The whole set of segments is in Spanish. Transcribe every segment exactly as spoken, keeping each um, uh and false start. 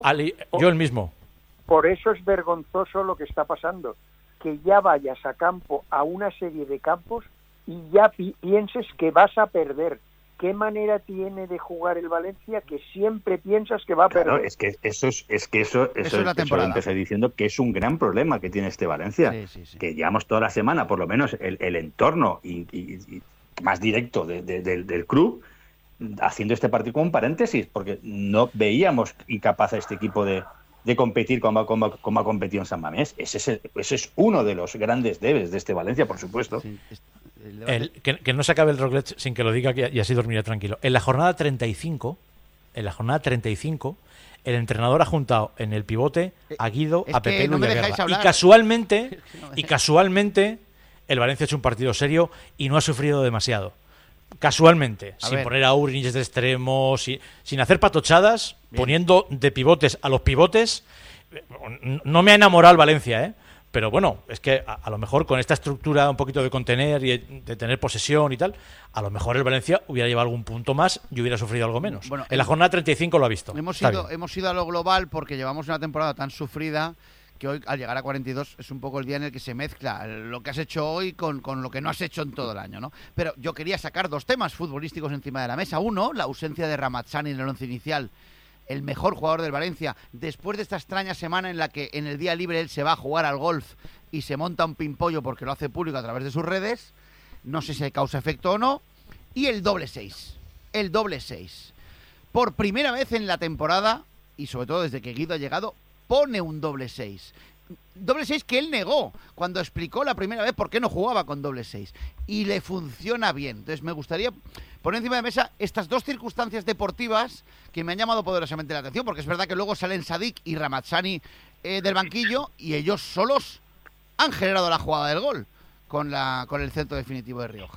Ali, yo el mismo. Por eso es vergonzoso lo que está pasando, que ya vayas a campo, a una serie de campos, y ya pi- pienses que vas a perder. ¿Qué manera tiene de jugar el Valencia que siempre piensas que va a Claro, perder? es que eso es, es que eso, eso, Eso es la eso temporada. empecé diciendo que es un gran problema que tiene este Valencia. Sí, sí, sí. Que llevamos toda la semana, por lo menos, el, el entorno y, y- y más directo de- de- del, del club, haciendo este partido como un paréntesis, porque no veíamos incapaz a este equipo de, de competir como, como, como ha competido en San Mamés. Ese es, el- ese es uno de los grandes debes de este Valencia, por supuesto. Sí, es- el debate- El, que, que no se acabe el Roglic sin que lo diga que- y así dormiré tranquilo. En la jornada treinta y cinco, en la jornada treinta y cinco, el entrenador ha juntado en el pivote a Guido, es a que Pepe no Lu me y a dejáis Guerra. Y hablar. casualmente, que no me y dejáis. casualmente, el Valencia ha hecho un partido serio y no ha sufrido demasiado. Casualmente, A sin ver. poner a Urinic de extremo, sin, sin hacer patochadas, Bien. poniendo de pivotes a los pivotes. No me ha enamorado el Valencia, ¿eh? Pero bueno, es que a, a lo mejor con esta estructura un poquito de contener y de tener posesión y tal, a lo mejor el Valencia hubiera llevado algún punto más y hubiera sufrido algo menos. Bueno, en la em- jornada treinta y cinco lo ha visto. Hemos Está ido, bien. hemos ido a lo global porque llevamos una temporada tan sufrida que hoy, al llegar a cuarenta y dos, es un poco el día en el que se mezcla lo que has hecho hoy con, con lo que no has hecho en todo el año, ¿no? Pero yo quería sacar dos temas futbolísticos encima de la mesa. Uno, la ausencia de Ramazzani en el once inicial, el mejor jugador del Valencia, después de esta extraña semana en la que en el día libre él se va a jugar al golf y se monta un pimpollo porque lo hace público a través de sus redes. No sé si hay causa-efecto o no. Y el doble seis. El doble seis. Por primera vez en la temporada, y sobre todo desde que Guido ha llegado, pone un doble seis. Doble seis que él negó cuando explicó la primera vez por qué no jugaba con doble seis. Y le funciona bien. Entonces me gustaría poner encima de mesa estas dos circunstancias deportivas que me han llamado poderosamente la atención, porque es verdad que luego salen Sadik y Ramazzani eh, del banquillo y ellos solos han generado la jugada del gol con, la, con el centro definitivo de Rioja.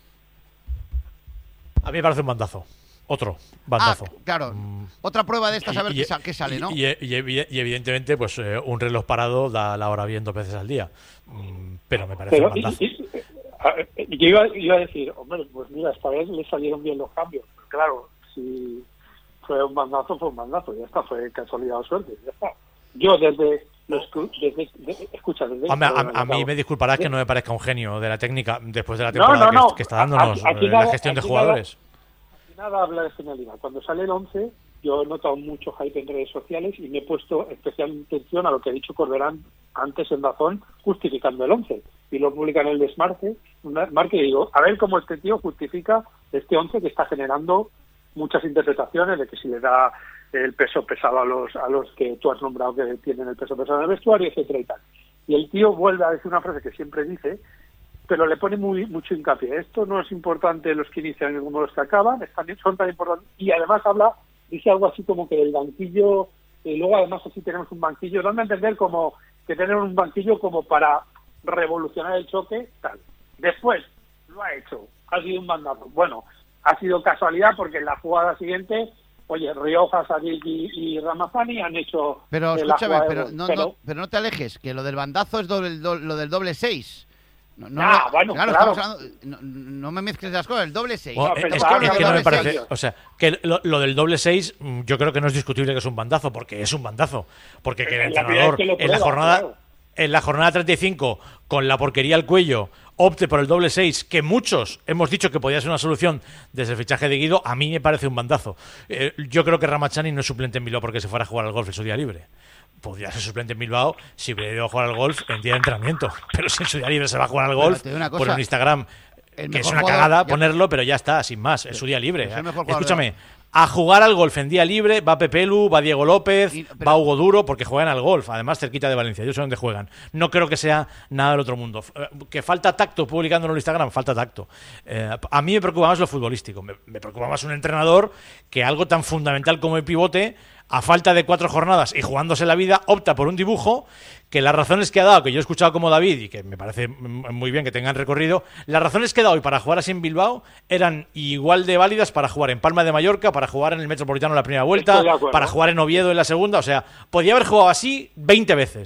A mí me parece un bandazo. Otro bandazo. Ah, claro. Mm. Otra prueba de estas, a ver Y- qué, y- sa- qué sale, y- ¿no? Y, y evi- y evidentemente, pues eh, un reloj parado da la hora bien dos veces al día. Mm, Pero me parece Pero, un y- bandazo. y- a ver, yo iba, iba a decir, hombre, pues mira, esta vez le salieron bien los cambios. Claro, si fue un mandazo, fue un mandazo. Ya está, fue casualidad o suerte. Ya está. Yo desde... Lo escu- desde, de- escucha, desde Hombre, a, desde- a mí me disculparás que no me parezca un genio de la técnica después de la No, temporada no, que, no. que está dándonos Aquí- aquí eh, la nada- gestión de aquí jugadores. Y nada habla de genialidad. Cuando sale el once, yo he notado mucho hype en redes sociales y me he puesto especial atención a lo que ha dicho Corberán antes en Dazón, justificando el once. Y lo publica en el Desmarque, marque y digo, a ver cómo este tío justifica este once que está generando muchas interpretaciones de que si le da el peso pesado a los a los que tú has nombrado que tienen el peso pesado en el vestuario, etcétera y tal. Y el tío vuelve a decir una frase que siempre dice, pero le pone muy mucho hincapié. Esto no es importante los que inician como los que acaban, están, son tan importantes. Y además habla, dice algo así como que el banquillo, y luego además así tenemos un banquillo, dando a entender como que tenemos un banquillo como para revolucionar el choque, tal. Después, lo ha hecho, ha sido un mandato. Bueno, ha sido casualidad porque en la jugada siguiente, oye, Rioja, Sadik y, y Ramazzani han hecho... Pero eh, la escúchame, jugada de pero gol. no, Pero- no, pero no te alejes, que lo del bandazo es doble- do- lo del doble seis. No, no, Ah, no- bueno, claro. estamos hablando- no, no me mezcles las cosas, el doble seis. Bueno, No, pero es, claro, que, es que lo no me del parece. seis. O sea, que lo, lo del doble seis, mm, yo creo que no es discutible que es un bandazo, porque es un bandazo. Porque que el Es la primera entrenador vez que lo en la prueba, jornada. claro. En la jornada treinta y cinco, con la porquería al cuello, opte por el doble seis, que muchos hemos dicho que podía ser una solución desde el fichaje de Guido, a mí me parece un bandazo. Eh, yo creo que Ramazzani no es suplente en Bilbao porque se fuera a jugar al golf en su día libre. Podría ser suplente en Bilbao si hubiera ido a jugar al golf en día de entrenamiento. Pero si en su día libre se va a jugar al Bueno, golf, te digo una por cosa, un Instagram, el que es mejor una jugador- cagada ya- ponerlo, pero ya está, sin más, es su día libre. es el mejor jugador Escúchame, de- a jugar al golf en día libre va Pepe Lu, va Diego López, Y- pero- va Hugo Duro, porque juegan al golf, además cerquita de Valencia, yo sé dónde juegan. No creo que sea nada del otro mundo. Eh, Que falta tacto publicándolo en Instagram, falta tacto. Eh, a mí me preocupa más lo futbolístico, me, me preocupa más un entrenador que algo tan fundamental como el pivote, a falta de cuatro jornadas y jugándose la vida, opta por un dibujo que las razones que ha dado, que yo he escuchado como David y que me parece mm, muy bien que tengan recorrido, las razones que ha dado hoy para jugar así en Bilbao eran igual de válidas para jugar en Palma de Mallorca, para jugar en el Metropolitano en la primera vuelta, Estoy de acuerdo. para jugar en Oviedo en la segunda, o sea, podía haber jugado así veinte veces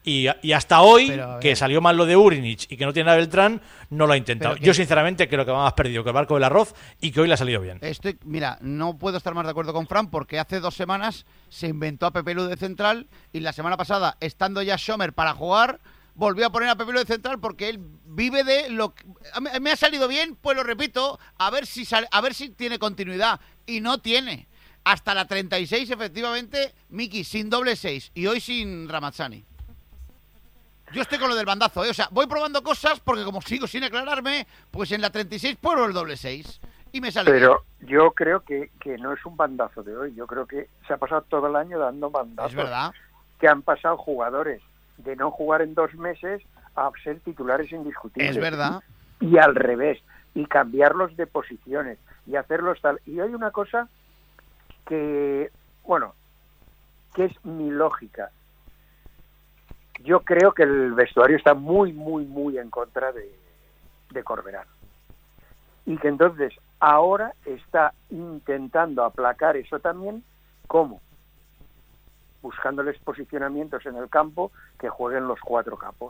Y, y hasta hoy, Pero, que salió mal lo de Urinich y que no tiene a Beltrán, no lo ha intentado. Pero que- Yo, sinceramente, creo que más perdido que el barco del arroz y que hoy le ha salido bien. Estoy, mira, no puedo estar más de acuerdo con Fran porque hace dos semanas se inventó a Pepe Lu de central y la semana pasada, estando ya Sommer para jugar, volvió a poner a Pepe Lu de central porque él vive de lo que... a mí- me ha salido bien, pues lo repito, a ver si sale, a ver si tiene continuidad. Y no tiene. Hasta la treinta y seis, efectivamente, Miki sin doble seis y hoy sin Ramazzani. Yo estoy con lo del bandazo, ¿eh? O sea, voy probando cosas porque como sigo sin aclararme, pues en la treinta y seis pruebo el doble seis y me sale Pero yo creo que, que no es un bandazo de hoy. Yo creo que se ha pasado todo el año dando bien. bandazos. Es verdad. Que han pasado jugadores de no jugar en dos meses a ser titulares indiscutibles. Es verdad. Y al revés. Y cambiarlos de posiciones. Y hacerlos tal. Y hay una cosa que, bueno, que es mi lógica. Yo creo que el vestuario está muy, muy, muy en contra de, de Corberán. Y que entonces ahora está intentando aplacar eso también. ¿Cómo? Buscándoles posicionamientos en el campo que jueguen los cuatro capos.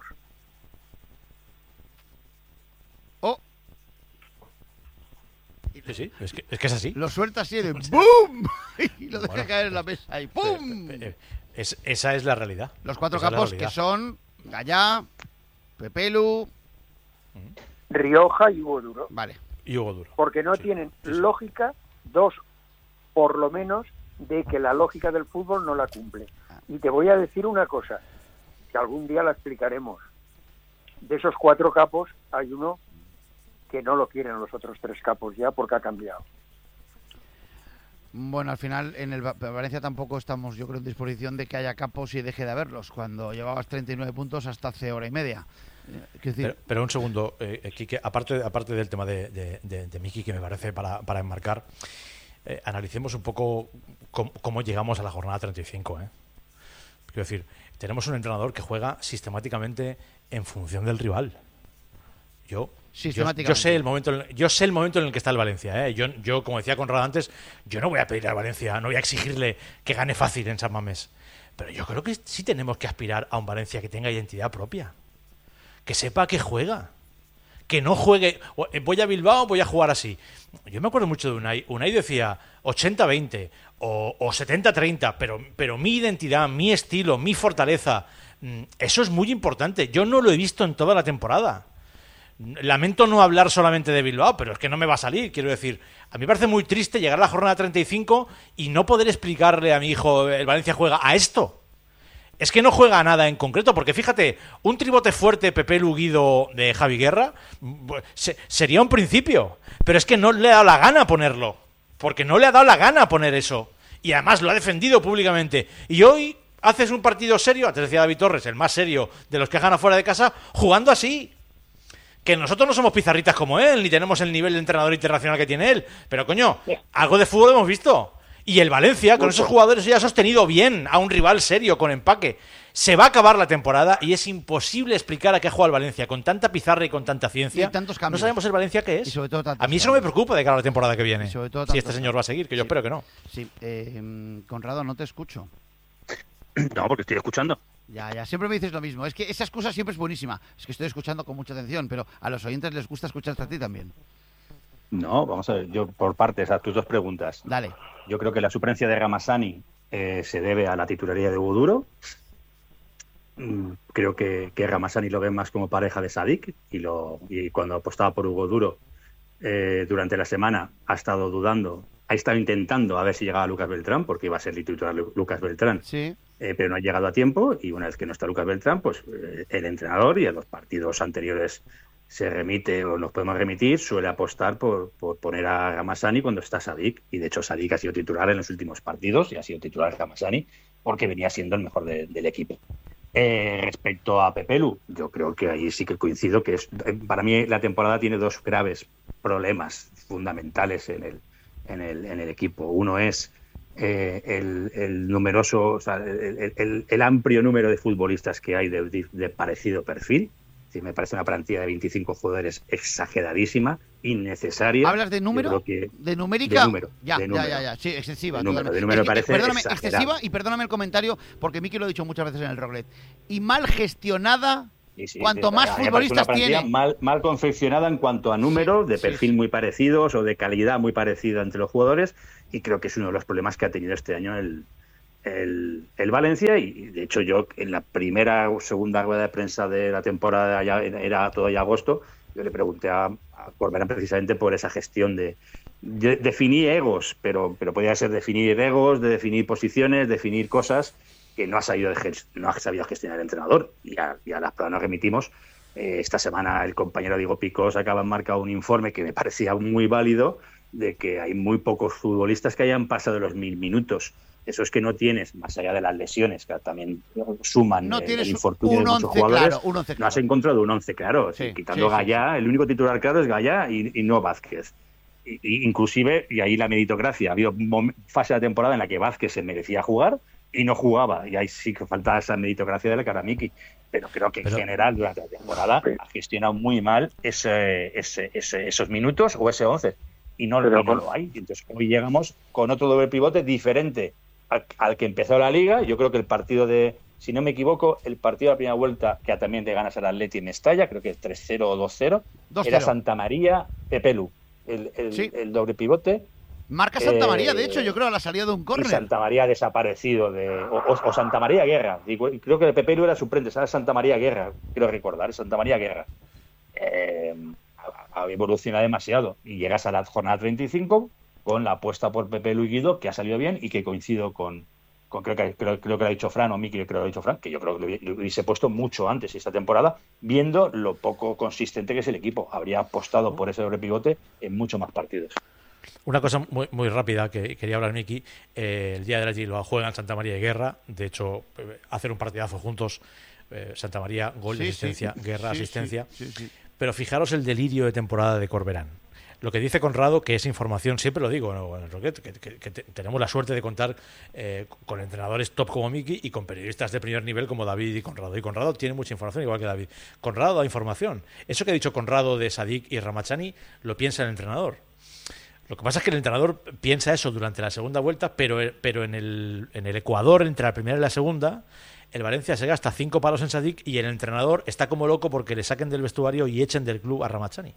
Oh, Sí, sí, es que es, que es así. lo suelta así de ¡boom! Y lo deja Bueno, caer en la mesa y ¡pum! Eh, eh, es- esa es la realidad. Los cuatro Esa es la capos que realidad. son Gallá, Pepelu, Rioja y Hugo Duro. vale. Y Hugo Duro. Porque no Sí, tienen sí, sí. lógica, dos por lo menos, de que la lógica del fútbol no la cumple. Y te voy a decir una cosa, que algún día la explicaremos. De esos cuatro capos hay uno que no lo quieren los otros tres capos ya porque ha cambiado. Bueno, al final en el Va- Valencia tampoco estamos, yo creo, en disposición de que haya capos y deje de haberlos, cuando llevabas treinta y nueve puntos hasta hace hora y media. Eh, quiero decir, Pero, pero un segundo, eh, eh, Quique, aparte, aparte del tema de, de, de, de Miki, que me parece para, para enmarcar, eh, analicemos un poco cómo, cómo llegamos a la jornada treinta y cinco. ¿eh? Quiero decir, tenemos un entrenador que juega sistemáticamente en función del rival. Yo, yo, Sistemáticamente. yo sé el momento, en- yo sé el momento en el que está el Valencia. ¿eh? Yo, yo, como decía Conrad antes, yo no voy a pedir al Valencia, no voy a exigirle que gane fácil en San Mamés. Pero yo creo que sí tenemos que aspirar a un Valencia que tenga identidad propia. Que sepa que juega. Que no juegue, o, eh, voy a Bilbao, voy a jugar así. Yo me acuerdo mucho de Unai. Unai decía ochenta veinte o, o setenta treinta, pero, pero mi identidad, mi estilo, mi fortaleza, mm, eso es muy importante. Yo no lo he visto en toda la temporada. Lamento no hablar solamente de Bilbao, pero es que no me va a salir. Quiero decir, a mí me parece muy triste llegar a la jornada treinta y cinco y no poder explicarle a mi hijo, el Valencia juega a esto. Es que no juega a nada en concreto, porque fíjate, un tribote fuerte Pepe Luguido de Javi Guerra bu- se- sería un principio, pero es que no le ha dado la gana ponerlo, porque no le ha dado la gana poner eso, y además lo ha defendido públicamente. Y hoy haces un partido serio, antes decía David Torres, el más serio de los que ganan fuera de casa, jugando así. Que nosotros no somos pizarritas como él, ni tenemos el nivel de entrenador internacional que tiene él, pero coño, algo de fútbol hemos visto. Y el Valencia, con esos jugadores, ya ha sostenido bien a un rival serio, con empaque. Se va a acabar la temporada y es imposible explicar a qué juega el Valencia con tanta pizarra y con tanta ciencia. Y tantos cambios. No sabemos el Valencia qué es. Y sobre todo tantos a mí eso no me cambios. preocupa de cara a la temporada que viene. Y sobre todo Si tantos este señor va a seguir, que yo Sí. espero que no. Sí, eh, mm, Conrado, no te escucho. No, porque estoy escuchando. Ya, ya, siempre me dices lo mismo. Es que esa excusa siempre es buenísima. Es que estoy escuchando con mucha atención, pero a los oyentes les gusta escucharte a ti también. No, vamos a ver, yo por partes a tus dos preguntas. Dale. Yo creo que la suplencia de Ramazzani eh, se debe a la titularidad de Hugo Duro. Mm, Creo que, que Ramazzani lo ve más como pareja de Sadik y, lo, y cuando apostaba por Hugo Duro eh, durante la semana ha estado dudando, ha estado intentando a ver si llegaba Lucas Beltrán, porque iba a ser el titular Lu- Lucas Beltrán, Sí. eh, pero no ha llegado a tiempo y una vez que no está Lucas Beltrán, pues eh, el entrenador y en los partidos anteriores se remite o nos podemos remitir, suele apostar por, por poner a Ramazzani cuando está Sadik, y de hecho Sadik ha sido titular en los últimos partidos y ha sido titular Ramazzani porque venía siendo el mejor de- del equipo. Eh, respecto a Pepelu, yo creo que ahí sí que coincido que es, eh, para mí la temporada tiene dos graves problemas fundamentales en el, en el, en el equipo. Uno es eh, el, el numeroso, o sea, el, el- el amplio número de futbolistas que hay de, de parecido perfil. Sí, me parece una plantilla de veinticinco jugadores exageradísima, innecesaria. ¿Hablas de número? Que, ¿De numérica? De número. Ya, de número, ya, ya, ya, sí, excesiva. De número, de número es que, parece perdóname, exagerado. excesiva, y perdóname el comentario, porque Miki lo ha dicho muchas veces en el Roglet. Y mal gestionada, sí, sí, cuanto sí, más futbolistas tiene. Mal, mal confeccionada en cuanto a números, sí, de perfil sí, sí. muy parecidos o de calidad muy parecida entre los jugadores, y creo que es uno de los problemas que ha tenido este año el... El, el Valencia, y de hecho yo en la primera o segunda rueda de prensa de la temporada, ya era todo ya agosto, yo le pregunté a, a Corberán precisamente por esa gestión de, de definir egos, pero pero podía ser definir egos, de definir posiciones, definir cosas que no ha sabido, de, no ha sabido gestionar el entrenador, y a, y a las pruebas nos remitimos. Eh, esta semana el compañero Diego Picós acaba de marcar un informe que me parecía muy válido, de que hay muy pocos futbolistas que hayan pasado los mil minutos. Eso es que no tienes, más allá de las lesiones, que también suman no el, el infortunio de muchos jugadores, claro, un once claro. No has encontrado un once claro. Sí, quitando sí, Gallá, sí. El único titular claro es Gallá y, y no Vázquez. Y, y inclusive, y ahí la meritocracia, ha habido fase de la temporada en la que Vázquez se merecía jugar y no jugaba. Y ahí sí que falta esa meritocracia de la cara Miki. Pero creo que en Pero... general, durante la temporada, ha gestionado muy mal ese, ese, ese, esos minutos o ese once. Y no, Pero, no lo hay. Entonces, hoy llegamos con otro doble pivote diferente Al, al que empezó la Liga. Yo creo que el partido de, si no me equivoco, el partido de la primera vuelta, que también te ganas al Atleti en Mestalla, creo que es tres cero o dos cero, era Santa María, Pepelu, el, el, sí. el doble pivote. Marca Santa eh, María, de hecho, yo creo, a la salida de un córner. Y Santa María ha desaparecido, de, o, o, o Santa María Guerra. Digo, creo que el Pepelu era suplente, ¿sabes? Santa María Guerra, quiero recordar, Santa María Guerra. Eh, ha evolucionado demasiado. Y llegas a la jornada treinta y cinco con la apuesta por Pepe Lu y Guido, que ha salido bien y que coincido con, con creo que creo, creo que lo ha dicho Fran o Miki, creo que lo ha dicho Fran, que yo creo que lo hubiese puesto mucho antes esta temporada, viendo lo poco consistente que es el equipo. Habría apostado por ese doble pivote en muchos más partidos. Una cosa muy, muy rápida que quería hablar Miki, eh, el día de la Gilva juegan Santa María y Guerra, de hecho eh, hacer un partidazo juntos, eh, Santa María gol, sí, asistencia, sí, Guerra sí, asistencia, sí, sí, sí. Pero fijaros el delirio de temporada de Corberán. Lo que dice Conrado, que es información, siempre lo digo, ¿no? que, que, que, que tenemos la suerte de contar eh, con entrenadores top como Miki y con periodistas de primer nivel como David y Conrado. Y Conrado tiene mucha información, igual que David. Conrado da información. Eso que ha dicho Conrado de Sadik y Ramachani lo piensa el entrenador. Lo que pasa es que el entrenador piensa eso durante la segunda vuelta, pero, pero en, el, en el Ecuador, entre la primera y la segunda, el Valencia se gasta cinco palos en Sadik y el entrenador está como loco porque le saquen del vestuario y echen del club a Ramachani.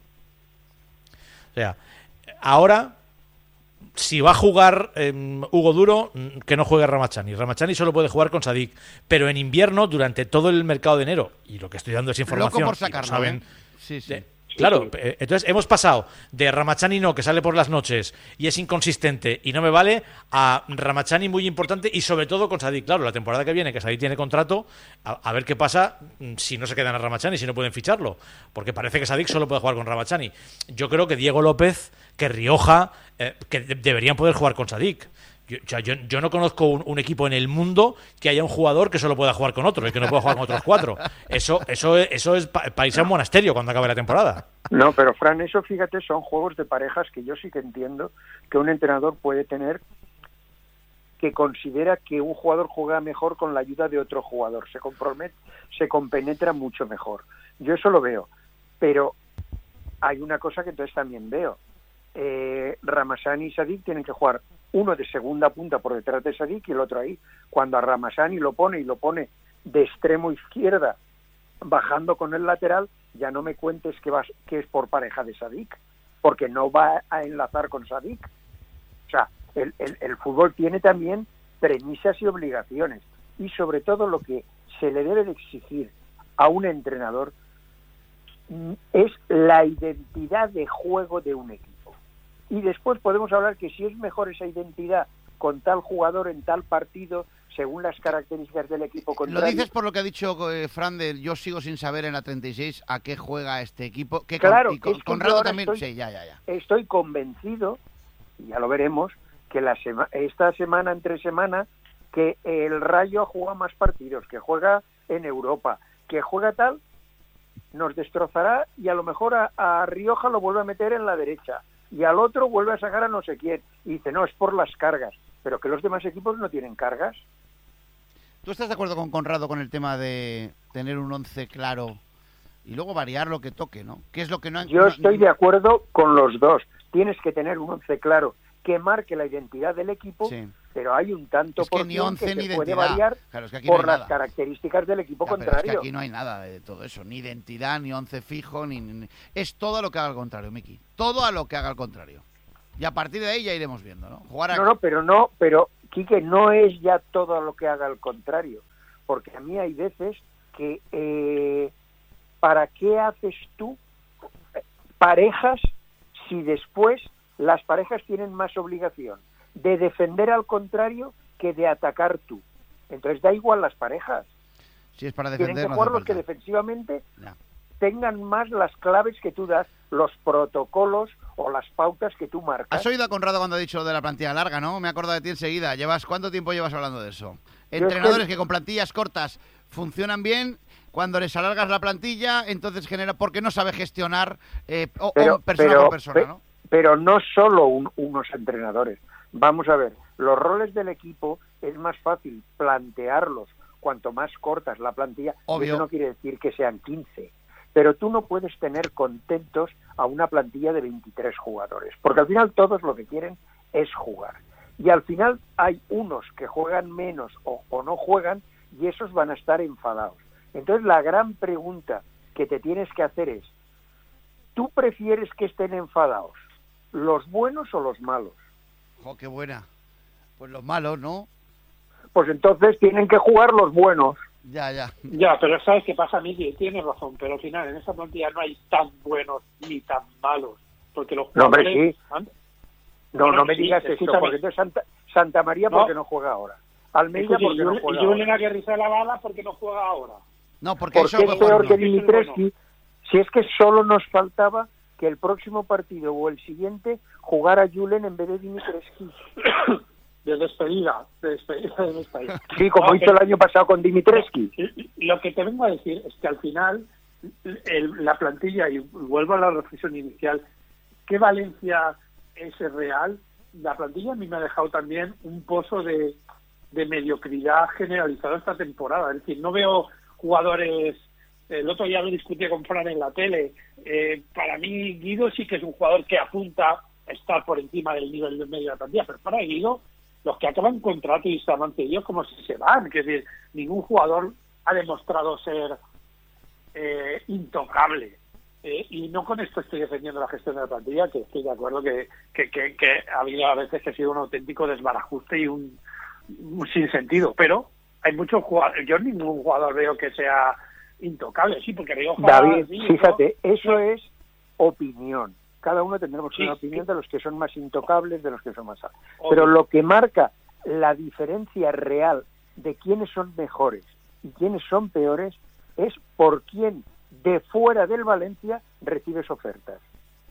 O sea, ahora, si va a jugar eh, Hugo Duro, que no juegue Ramachani. Ramachani solo puede jugar con Sadik. Pero en invierno, durante todo el mercado de enero, y lo que estoy dando es información, loco por sacarlo, y lo saben, ¿eh? Sí, sí. De, claro, eh, entonces hemos pasado de Ramachani no, que sale por las noches y es inconsistente y no me vale, a Ramachani muy importante y sobre todo con Sadik. Claro, la temporada que viene, que Sadik tiene contrato, a, a ver qué pasa si no se quedan a Ramachani, si no pueden ficharlo, porque parece que Sadik solo puede jugar con Ramachani. Yo creo que Diego López, que Rioja, eh, que de- deberían poder jugar con Sadik. Yo, o sea, yo, yo no conozco un, un equipo en el mundo que haya un jugador que solo pueda jugar con otro y que no pueda jugar con otros cuatro. Eso, eso, eso es pa- para irse a un monasterio cuando acabe la temporada. No, pero Fran, eso fíjate, son juegos de parejas que yo sí que entiendo que un entrenador puede tener, que considera que un jugador juega mejor con la ayuda de otro jugador, se compromete, se compenetra mucho mejor. Yo eso lo veo, pero hay una cosa que entonces también veo. Eh, Ramazani y Sadik tienen que jugar uno de segunda punta por detrás de Sadik y el otro ahí. Cuando a Ramazani lo pone y lo pone de extremo izquierda, bajando con el lateral, ya no me cuentes que, vas, que es por pareja de Sadik, porque no va a enlazar con Sadik. O sea, el, el, el fútbol tiene también premisas y obligaciones, y sobre todo lo que se le debe de exigir a un entrenador es la identidad de juego de un equipo. Y después podemos hablar que si es mejor esa identidad con tal jugador en tal partido, según las características del equipo contrario. Lo dices por lo que ha dicho eh, Fran, de yo sigo sin saber en la treinta y seis a qué juega este equipo. Que claro, con, y con, es que Conrado también. Estoy, sí, ya, ya, ya. Estoy convencido, y ya lo veremos, que la sema, esta semana entre semana, que el Rayo juega más partidos, que juega en Europa, que juega tal, nos destrozará y a lo mejor a, a Rioja lo vuelve a meter en la derecha y al otro vuelve a sacar a no sé quién y dice, no, es por las cargas, pero que los demás equipos no tienen cargas. ¿Tú estás de acuerdo con Conrado con el tema de tener un once claro y luego variar lo que toque, ¿no? ¿Qué es lo que no? Yo no, estoy no, de acuerdo con los dos. Tienes que tener un once claro que marque la identidad del equipo, sí. pero hay un tanto Es que por ni cien once que ni se puede identidad. variar Claro, es que aquí no por hay las nada. características del equipo Ya, pero contrario. es que aquí no hay nada de todo eso, ni identidad, ni once fijo, ni, ni- es todo a lo que haga al contrario, Miki. Todo a lo que haga al contrario. Y a partir de ahí ya iremos viendo, ¿no? Jugar a... No, no, pero no, pero Quique, no es ya todo lo que haga al contrario, porque a mí hay veces que eh, ¿para qué haces tú parejas si después las parejas tienen más obligación de defender al contrario que de atacar tú? Entonces da igual las parejas. Si es para Tienen defender, que no jugar hace los que falta. defensivamente Ya. tengan más las claves que tú das, los protocolos o las pautas que tú marcas. ¿Has oído a Conrado cuando ha dicho lo de la plantilla larga, no? Me he acordado de ti enseguida. ¿Llevas, ¿Cuánto tiempo llevas hablando de eso? Entrenadores que con plantillas cortas funcionan bien, cuando les alargas la plantilla, entonces genera... porque no sabe gestionar eh, o, pero, o persona pero, por persona, pe- ¿no? Pero no solo un- unos entrenadores. Vamos a ver, los roles del equipo es más fácil plantearlos cuanto más cortas la plantilla. Obvio. Eso no quiere decir que sean quince. Pero tú no puedes tener contentos a una plantilla de veintitrés jugadores, porque al final todos lo que quieren es jugar. Y al final hay unos que juegan menos o, o no juegan, y esos van a estar enfadados. Entonces la gran pregunta que te tienes que hacer es, ¿tú prefieres que estén enfadados los buenos o los malos? ¡Jo, qué buena! Pues los malos, ¿no? Pues entonces tienen que jugar los buenos. Ya, ya. Ya, pero ¿sabes qué pasa, Miki? Tienes razón, pero al final en esa plantilla no hay tan buenos ni tan malos, porque los No, hombre, jugadores... sí. han- No, Bueno, no me sí, digas esto, escúchame. porque entonces Santa, Santa María No. porque no juega ahora. Almeida Escuche, porque no y juega Julen ahora. Aguirrezabala porque no juega ahora. No, porque, Porque eso es fue peor bueno. que Eso es Dimitrescu. Si es que solo nos faltaba que el próximo partido o el siguiente jugara Julen en vez de Dimitrescu. De despedida, de despedida de nuestro país. Sí, como No, hizo pero- el año pasado con Dimitrescu. Lo que te vengo a decir es que al final el- la plantilla, y vuelvo a la reflexión inicial, ¿qué Valencia es real? La plantilla a mí me ha dejado también un pozo de, de mediocridad generalizado esta temporada. Es decir, no veo jugadores... El otro día lo discutí con Fran en la tele. Eh, para mí, Guido sí que es un jugador que apunta a estar por encima del nivel de medio de la plantilla, pero para Guido, los que acaban contrato y se han ellos como si se van. Es decir, ningún jugador ha demostrado ser eh, intocable. Eh, y no con esto estoy defendiendo la gestión de la plantilla, que estoy de acuerdo que, que, que, que ha habido a veces que ha sido un auténtico desbarajuste y un, un sinsentido, pero hay muchos jugadores, yo ningún jugador veo que sea intocable, sí, porque Rioja... David, sí, fíjate, ¿no? eso es opinión. Cada uno tendremos Sí, una opinión sí. de los que son más intocables, de los que son más... Obvio. Pero lo que marca la diferencia real de quiénes son mejores y quiénes son peores es por quién de fuera del Valencia recibes ofertas.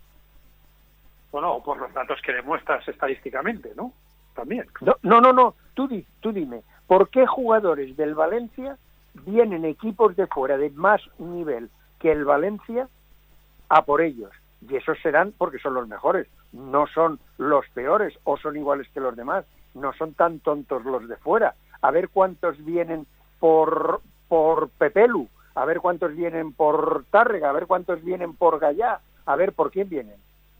Bueno, o por los datos que demuestras estadísticamente, ¿no? También. No, no, no, no. Tú, di, tú dime, ¿por qué jugadores del Valencia vienen equipos de fuera de más nivel que el Valencia a por ellos? Y esos serán porque son los mejores, no son los peores o son iguales que los demás, no son tan tontos los de fuera. A ver cuántos vienen por, por Pepelu, a ver cuántos vienen por Tárrega, a ver cuántos vienen por Gallá, a ver por quién vienen.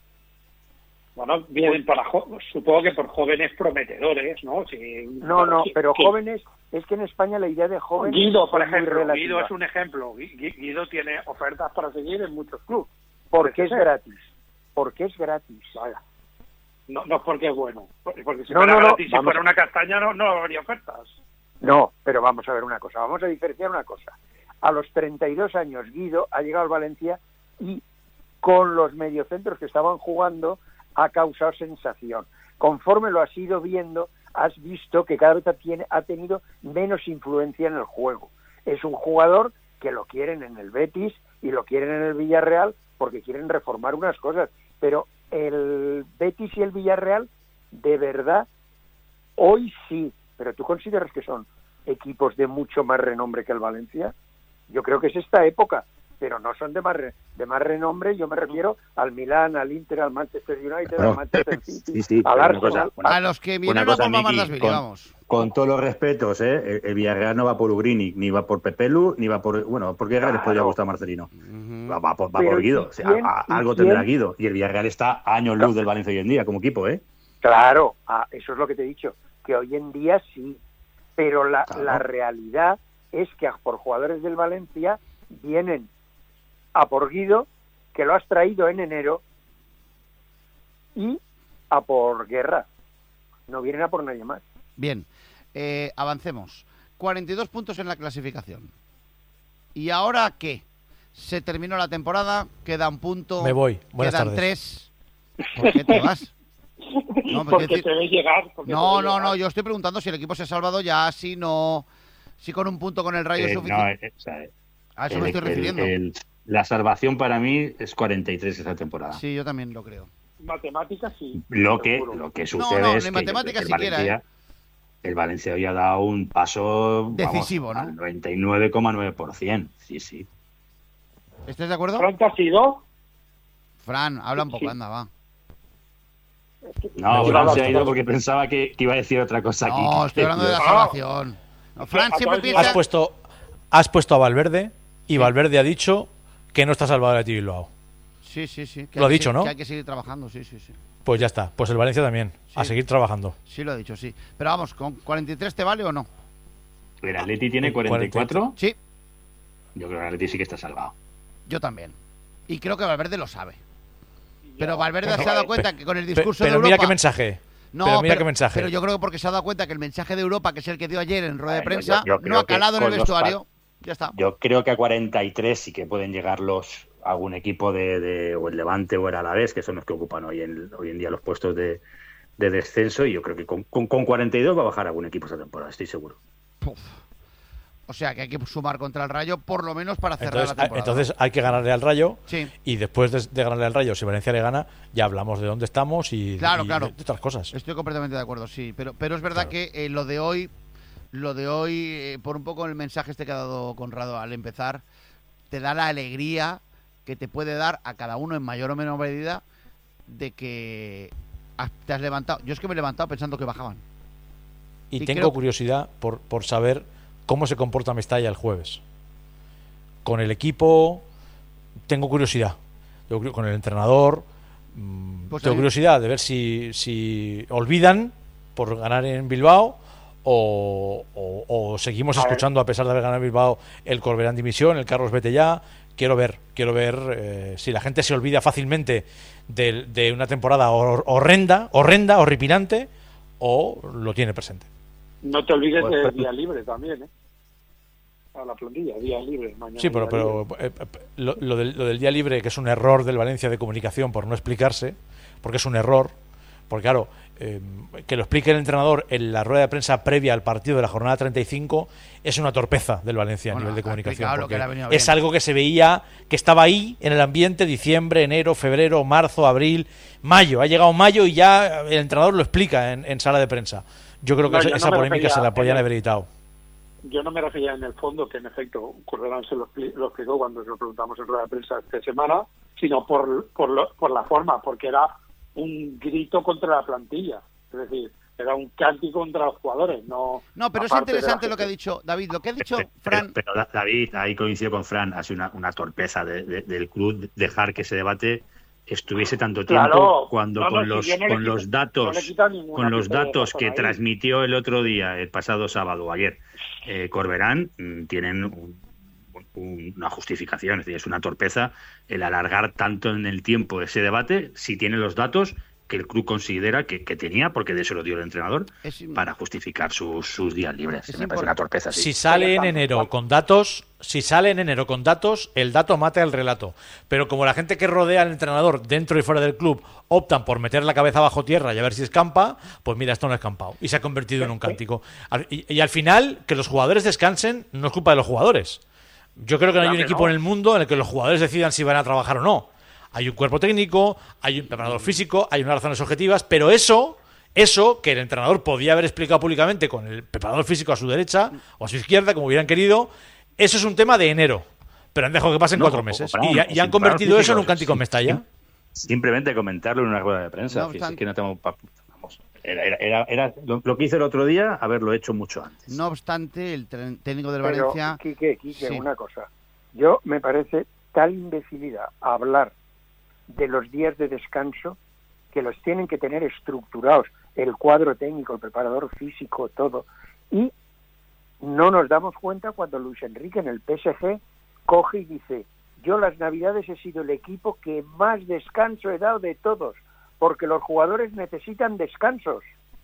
Bueno, vienen para, jo- supongo que por jóvenes prometedores, ¿no? Sí, No, no, sí, pero sí. jóvenes, es que en España la idea de jóvenes Guido, por es muy ejemplo, relativa. Guido es un ejemplo. Gui- Gui- Guido tiene ofertas para seguir en muchos clubes. Porque es Parece ser. gratis, porque es gratis. Vaya. No, no es porque es bueno. Porque si No, fuera no, no, gratis, si vamos. fuera una castaña, no, no habría ofertas. No, pero vamos a ver una cosa, vamos a diferenciar una cosa. A los treinta y dos años Guido ha llegado al Valencia y con los mediocentros que estaban jugando ha causado sensación. Conforme lo has ido viendo, has visto que cada vez tiene, ha tenido menos influencia en el juego. Es un jugador que lo quieren en el Betis y lo quieren en el Villarreal porque quieren reformar unas cosas, pero el Betis y el Villarreal, de verdad, hoy sí, pero ¿tú consideras que son equipos de mucho más renombre que el Valencia? Yo creo que es esta época, pero no son de más, re, de más renombre, yo me refiero al Milán, al Inter, al Manchester United, Bueno, al Manchester City, sí, sí, al pero una Arsenal. cosa, una- A los que una vienen a cosa, Palma Miki, Mardasvili, con- vamos. Con todos los respetos, ¿eh? El, el Villarreal no va por Ugrinic, ni va por Pepelu, ni va por... Bueno, porque les podría Claro. gustar Marcelino. Ujú. va, va por, va Pero por Guido. ¿y O sea, quién- a- y algo quién? tendrá Guido. Y el Villarreal está a años luz del Valencia hoy en día como equipo, ¿eh? Claro, ah, eso es lo que te he dicho, que hoy en día sí, pero la, Claro. la realidad es que a por jugadores del Valencia vienen a por Guido, que lo has traído en enero, y a por Guerra. No vienen a por nadie más. Bien, eh, avancemos. cuarenta y dos puntos en la clasificación. ¿Y ahora qué? Se terminó la temporada, queda un punto. Me voy. Buenas quedan tardes. tres. ¿Por qué te vas? No, me porque quiero decir- te ves llegar. porque no, te ves no, llegar. no, yo estoy preguntando si el equipo se ha salvado ya, si no. Si con un punto con el Rayo es Eh, no, suficiente. eh, o sea, A eso el- me estoy el- refiriendo. el- la salvación para mí es cuarenta y tres esta temporada. Sí, yo también lo creo. Matemáticas sí. Lo que, seguro. lo que No, sucede no, es ni que matemáticas el siquiera, Valencia, el Valencia hoy ha dado un paso Decisivo, vamos, ¿no? al noventa y nueve coma nueve por ciento. Sí, sí. ¿Estás de acuerdo? Frank ha sido. Fran, habla un poco, Sí. anda, va. No, Me Fran voy. se ha ido porque pensaba que, que iba a decir otra cosa aquí. No, estoy hablando de la Ah. salvación. No, Fran A siempre todos piensa. Has puesto, has puesto a Valverde y Valverde ha dicho que no está salvado el Athletic Bilbao. Sí, sí, sí. que Lo hay ha que dicho, se- ¿no? Que hay que seguir trabajando, sí, sí, sí. Pues ya está. Pues el Valencia también. A Sí. seguir trabajando. Sí, lo ha dicho, sí. Pero vamos, ¿con cuarenta y tres te vale o no? El Atleti tiene cuarenta y cuatro. Sí, Yo creo que el Atleti sí que está salvado. yo también. Y creo que Valverde lo sabe. Pero Ya. Valverde se ha dado cuenta que con el Pe- discurso pero de mira Europa... qué mensaje. No, pero mira pero, qué mensaje. pero yo creo que porque se ha dado cuenta que el mensaje de Europa, que es el que dio ayer en rueda de Bueno, prensa, yo- yo creo no ha que calado en el con los vestuario. Ya está. Yo creo que a cuarenta y tres sí que pueden llegar los algún equipo de, de o el Levante o el Alavés, que son los que ocupan hoy en, hoy en día los puestos de, de descenso, y yo creo que con, con, con cuarenta y dos va a bajar algún equipo esta temporada, estoy seguro. Puf. O sea que hay que sumar contra el Rayo por lo menos para cerrar Entonces, la temporada. entonces hay que ganarle al Rayo. Sí. Y después de, de ganarle al Rayo, si Valencia le gana, ya hablamos de dónde estamos y, Claro, y claro. de otras cosas. Estoy completamente de acuerdo, sí. Pero, pero es verdad Claro. que eh, lo de hoy, lo de hoy, eh, por un poco el mensaje este que ha dado Conrado al empezar, te da la alegría que te puede dar a cada uno en mayor o menor medida de que has- te has levantado. Yo es que me he levantado pensando que bajaban. Y, y tengo creo- curiosidad por, por saber cómo se comporta Mestalla el jueves. Con el equipo, tengo curiosidad. Yo creo- con el entrenador, mm, Pues tengo a mí- curiosidad de ver si, si olvidan por ganar en Bilbao o, o- o seguimos A ver. escuchando, a pesar de haber ganado en Bilbao, el Corberán Dimisión, el Carlos Vete ya. Quiero ver, quiero ver eh, si la gente se olvida fácilmente de, de una temporada hor- horrenda, horrenda, horripilante, o lo tiene presente. No te olvides Pues, del pues, día libre también, ¿eh? A la plantilla, día libre. Mañana Sí, pero, día pero libre. eh, eh, lo, lo del, lo del día libre, que es un error del Valencia de comunicación por no explicarse, porque es un error, porque claro, eh, que lo explique el entrenador en la rueda de prensa previa al partido de la jornada treinta y cinco es una torpeza del Valencia Bueno, a nivel de ha comunicación, explicado lo porque que le ha venido es bien. algo que se veía, que estaba ahí en el ambiente diciembre, enero, febrero, marzo, abril, mayo. Ha llegado mayo y ya el entrenador lo explica en, en sala de prensa. Yo creo que No, esa, yo no esa me polémica refería se la a- podían haber evitado. Yo no me refería en el fondo, que en efecto Corberán se lo, expli- lo explicó cuando se lo preguntamos en rueda de prensa esta semana, sino por, por, lo- por la forma, porque era un grito contra la plantilla. Es decir, era un cántico contra los jugadores. No, No, pero es aparte de la interesante lo que ha gente. dicho David. Lo que ha dicho Pero, Fran. pero, Da- David, ahí coincido con Fran, ha sido una, una torpeza de- de- del club dejar que ese debate estuviese tanto tiempo Claro. cuando No, no, con si los yo no le con quito- los no le datos quito ninguna con los pieza de datos razón que ahí. transmitió el otro día, el pasado sábado o ayer, eh, Corberán, mm, tienen un- un- una justificación, es decir, es una torpeza el alargar tanto en el tiempo ese debate si tiene los datos que el club considera que, que tenía, porque de eso lo dio el entrenador, Es- para justificar sus, sus días libres. Es Me parece impor- una torpeza, sí. Si sale en enero con datos, si sale en enero con datos, el dato mata el relato. Pero como la gente que rodea al entrenador dentro y fuera del club optan por meter la cabeza bajo tierra y a ver si escampa, pues mira, esto no es escampado. Y se ha convertido en un cántico. Al- Y, y al final, que los jugadores descansen no es culpa de los jugadores. Yo creo que no hay Claro un que equipo no. en el mundo en el que los jugadores decidan si van a trabajar o no. Hay un cuerpo técnico, hay un preparador físico, hay unas razones objetivas, pero eso, eso que el entrenador podía haber explicado públicamente con el preparador físico a su derecha o a su izquierda, como hubieran querido, eso es un tema de enero. Pero han dejado que pasen No, cuatro o- meses. o Fran, Y, ya- o y han sin convertido preparador eso en un físico, cántico en sí, Mestalla. Simplemente comentarlo en una rueda de prensa. No que es obstante- que no tengo pa- vamos, era, era, era, era lo, lo que hice el otro día, haberlo hecho mucho antes. No obstante, el tren- técnico del Pero, Valencia. Quique, Quique, Sí. una cosa. Yo me parece tal imbecilidad hablar de los días de descanso, que los tienen que tener estructurados, el cuadro técnico, el preparador físico, todo, y no nos damos cuenta cuando Luis Enrique en el P S G coge y dice: yo las Navidades he sido el equipo que más descanso he dado de todos, porque los jugadores necesitan descansos.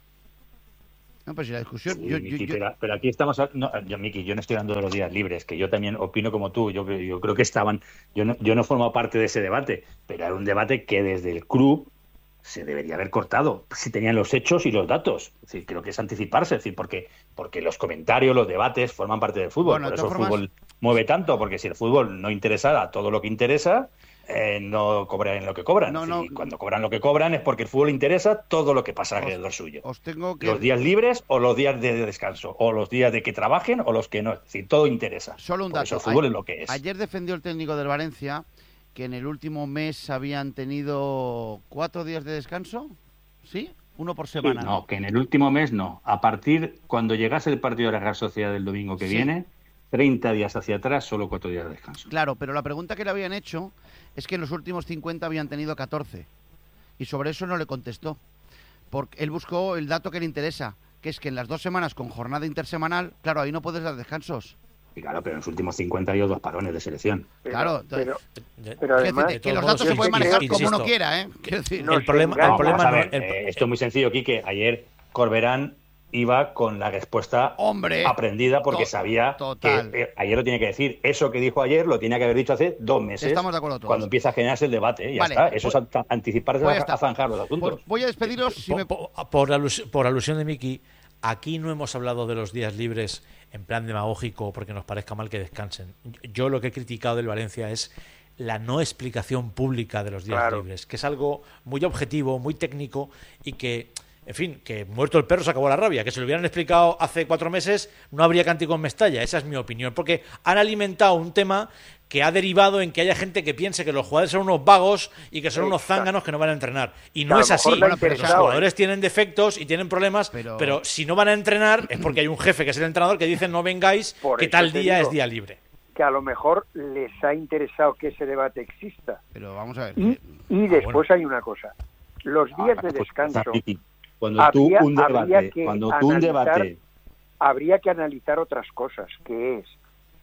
No, pues si la discusión... Sí, yo, Miki, yo, pero, pero aquí estamos... A, no, yo, Miki, yo no estoy hablando de los días libres, que yo también opino como tú. Yo, yo creo que estaban... Yo no, yo no formo parte de ese debate, pero era un debate que desde el club se debería haber cortado, si tenían los hechos y los datos. Es decir, creo que es anticiparse, es decir, porque, porque los comentarios, los debates forman parte del fútbol. Bueno, por eso el formas... fútbol mueve tanto, porque si el fútbol no interesara todo lo que interesa, eh, no cobran lo que cobran. No, no. Y cuando cobran lo que cobran es porque el fútbol interesa todo lo que pasa alrededor os, suyo. Os tengo que... Los días libres o los días de descanso, o los días de que trabajen o los que no. Es decir, todo interesa. Solo un Por dato. eso el fútbol A... es lo que es. Ayer defendió el técnico del Valencia que en el último mes habían tenido cuatro días de descanso. ¿Sí? Uno por semana. Sí, no, que en el último mes no. A partir, cuando llegase el partido de la Real Sociedad del domingo que sí. viene, treinta días hacia atrás, solo cuatro días de descanso. Claro, pero la pregunta que le habían hecho es que en los últimos cincuenta habían tenido catorce. Y sobre eso no le contestó. Porque él buscó el dato que le interesa, que es que en las dos semanas con jornada intersemanal, claro, ahí no puedes dar descansos. Y claro, pero en los últimos cincuenta ha hado dos parones de selección. Pero, Claro, entonces, pero, pero además... decir, que los datos se pueden manejar como uno quiera, ¿eh? Quiero decir, No, el problema, no, el problema vamos a no, ver, el- eh, esto es muy sencillo, Quique. Ayer Corberán iba con la respuesta Hombre, aprendida porque to- sabía total. que eh, ayer lo tiene que decir. Eso que dijo ayer lo tenía que haber dicho hace dos meses. Estamos de acuerdo todos. Cuando empieza a generarse el debate. ¿eh? Ya Vale, está. Eso pues- es ant- anticiparse pues ya a, está. a zanjar los asuntos. Pues voy a despediros. Si por, me... por- por alus- por alusión de Miki, aquí no hemos hablado de los días libres en plan demagógico porque nos parezca mal que descansen. Yo lo que he criticado del Valencia es la no explicación pública de los días Claro. libres, que es algo muy objetivo, muy técnico y que, en fin, que muerto el perro se acabó la rabia, que si lo hubieran explicado hace cuatro meses no habría cántico en Mestalla. Esa es mi opinión, porque han alimentado un tema que ha derivado en que haya gente que piense que los jugadores son unos vagos y que son unos Exacto. zánganos que no van a entrenar. Y Que no a es lo mejor así. le ha Los interesado, jugadores ¿eh? tienen defectos y tienen problemas, Pero- pero... si no van a entrenar es porque hay un jefe que es el entrenador que dice no vengáis, Por que eso tal te día digo es día libre. que a lo mejor les ha interesado que ese debate exista. Pero vamos a ver. Y, que- y Ah, después bueno. hay una cosa. Los días de Ah, pues, descanso Miki, Cuando tú habría- un habría debate, que cuando tú un analizar- debate, habría que analizar otras cosas, que es,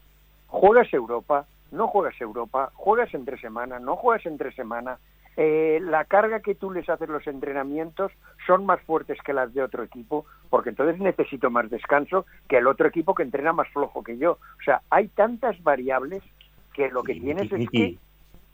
¿juegas Europa? ¿No juegas Europa? ¿Juegas entre semana? ¿No juegas entre semana? Eh, la carga que tú les haces los entrenamientos son más fuertes que las de otro equipo, porque entonces necesito más descanso que el otro equipo que entrena más flojo que yo. O sea, hay tantas variables que lo que Sí, tienes Miki, es Miki. que...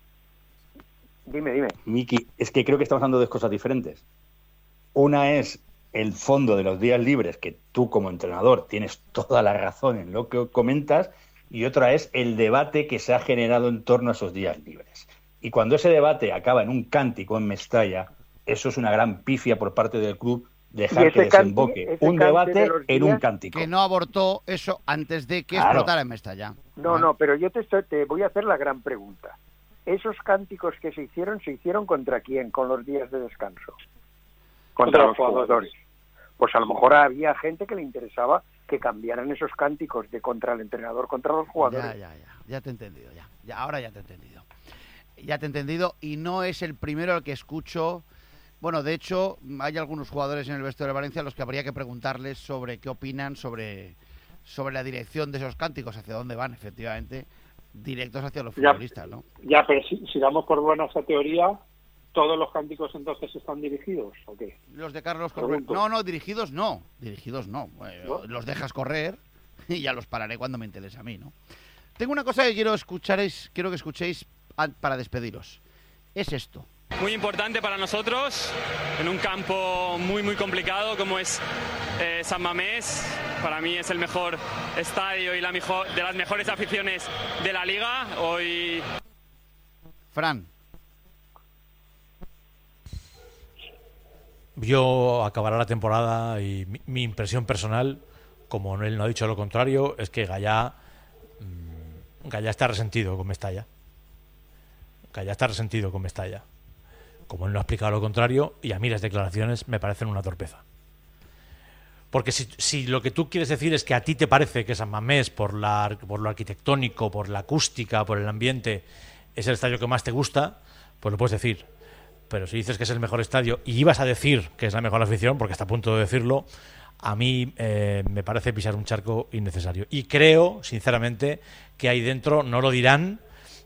Dime, dime. Miki, es que creo que estamos hablando de dos cosas diferentes. Una es el fondo de los días libres, que tú como entrenador tienes toda la razón en lo que comentas, y otra es el debate que se ha generado en torno a esos días libres. Y cuando ese debate acaba en un cántico en Mestalla, eso es una gran pifia por parte del club, dejar Y ese que desemboque canti- ese un cante debate de los en un días cántico. que no abortó eso antes de que Claro. explotara en Mestalla. No, no, pero yo te, estoy- te voy a hacer la gran pregunta. ¿Esos cánticos que se hicieron, se hicieron contra quién con los días de descanso? Contra, Contra los los jugadores. jugadores. Pues a lo mejor había gente que le interesaba que cambiaran esos cánticos de contra el entrenador, contra los jugadores. Ya, ya, ya. Ya te he entendido, ya. ya. Ahora ya te he entendido. Ya te he entendido y no es el primero al que escucho. Bueno, de hecho, hay algunos jugadores en el vestuario de Valencia a los que habría que preguntarles sobre qué opinan sobre, sobre la dirección de esos cánticos, hacia dónde van, efectivamente, directos hacia los Ya. futbolistas, ¿no? Ya, pero si, si damos por buena esa teoría, ¿todos los cánticos entonces están dirigidos o qué? Los de Carlos Corber. Pregunto. No, no, dirigidos no. Dirigidos no. Eh, ¿No? Los dejas correr y ya los pararé cuando me interese a mí, ¿no? Tengo una cosa que quiero escucharéis, quiero que escuchéis a- para despediros. Es esto. Muy importante para nosotros, en un campo muy muy complicado como es eh, San Mamés. Para mí es el mejor estadio y la mejor, de las mejores aficiones de la liga. Hoy Fran, Yo acabará la temporada y mi, mi impresión personal, como él no ha dicho lo contrario, es que Gallá, mmm, Gallá está resentido con Mestalla. Gallá está resentido con Mestalla. Como él no ha explicado lo contrario, y a mí las declaraciones me parecen una torpeza. Porque si, si lo que tú quieres decir es que a ti te parece que San Mamés, por, la, por lo arquitectónico, por la acústica, por el ambiente, es el estadio que más te gusta, pues lo puedes decir. Pero si dices que es el mejor estadio y ibas a decir que es la mejor afición, porque está a punto de decirlo, a mí eh, me parece pisar un charco innecesario. Y creo, sinceramente, que ahí dentro no lo dirán,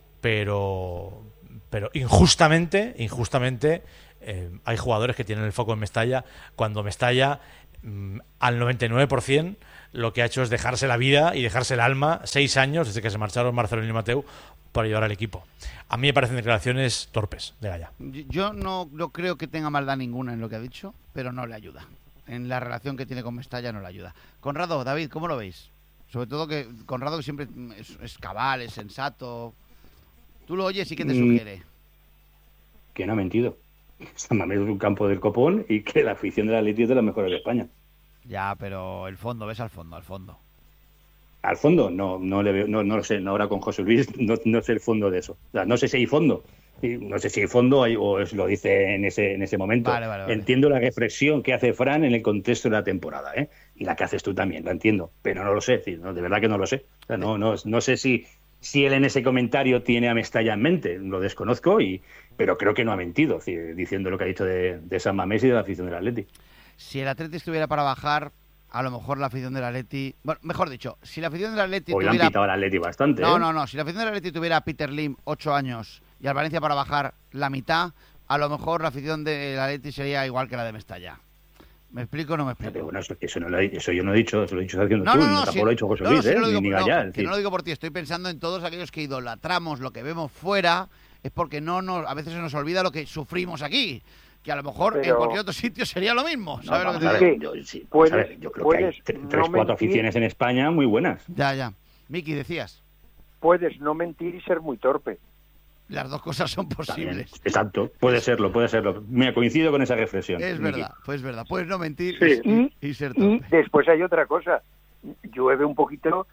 pero, pero injustamente, injustamente, eh, hay jugadores que tienen el foco en Mestalla, cuando Mestalla, mm, al noventa y nueve por ciento, lo que ha hecho es dejarse la vida y dejarse el alma seis años, desde que se marcharon Marcelino y Mateu, para llevar al equipo. A mí me parecen declaraciones torpes de Gaya. Yo no, no creo que tenga maldad ninguna en lo que ha dicho, pero no le ayuda. En la relación que tiene con Mestalla no le ayuda. Conrado, David, ¿cómo lo veis? Sobre todo que Conrado, que siempre es, es cabal, es sensato. Tú lo oyes y ¿qué te sugiere? Que no ha mentido. San Mamés es un campo del copón y que la afición del Atleti es de las mejores de España. Ya, pero el fondo, ves al fondo, al fondo. Al fondo, no, no le veo, no, no lo sé, no, ahora con José Luis no, no sé el fondo de eso. O sea, no sé si hay fondo. No sé si hay fondo hay, o es, lo dice en ese en ese momento. Vale, vale, vale. Entiendo la reflexión que hace Fran en el contexto de la temporada, ¿eh? Y la que haces tú también, la entiendo, pero no lo sé, sí, no, de verdad que no lo sé. O sea, no, no, no sé si, si él en ese comentario tiene a Mestalla en mente, lo desconozco, y pero creo que no ha mentido, sí, diciendo lo que ha dicho de, de San Mamés y de la afición del Atleti. Si el Atleti estuviera para bajar, a lo mejor la afición del Atleti... Bueno, mejor dicho, si la afición del Atleti Hoy tuviera... le han pitado al Atleti bastante, No, ¿eh? no, no. Si la afición del Atleti tuviera a Peter Lim, ocho años, y al Valencia para bajar la mitad, a lo mejor la afición del Atleti sería igual que la de Mestalla. ¿Me explico o no me explico? Pero bueno, eso, eso, no lo, eso yo no he dicho, eso lo he dicho haciendo No, tú, no, no, tampoco sí, lo ha dicho José no, Luis, no, sí, ¿eh? no lo digo, ni, ni no, Gallá, que decir. no lo digo por ti, estoy pensando en todos aquellos que idolatramos lo que vemos fuera, es porque no nos, a veces se nos olvida lo que sufrimos aquí. Que a lo mejor Pero... en cualquier otro sitio sería lo mismo. ¿Sabes No, lo que vamos te a digo? ver, yo, sí, puedes, vamos a ver, yo creo que hay tres, no cuatro mentir, aficiones en España muy buenas. Ya, ya. Miki, decías. Puedes no mentir y ser muy torpe. Las dos cosas son También, posibles. exacto, puede serlo, puede serlo. Me coincido con esa reflexión. Es Miki. verdad, pues es verdad. Puedes no mentir Sí. y, y ser Y torpe. después hay otra cosa. Llueve un poquito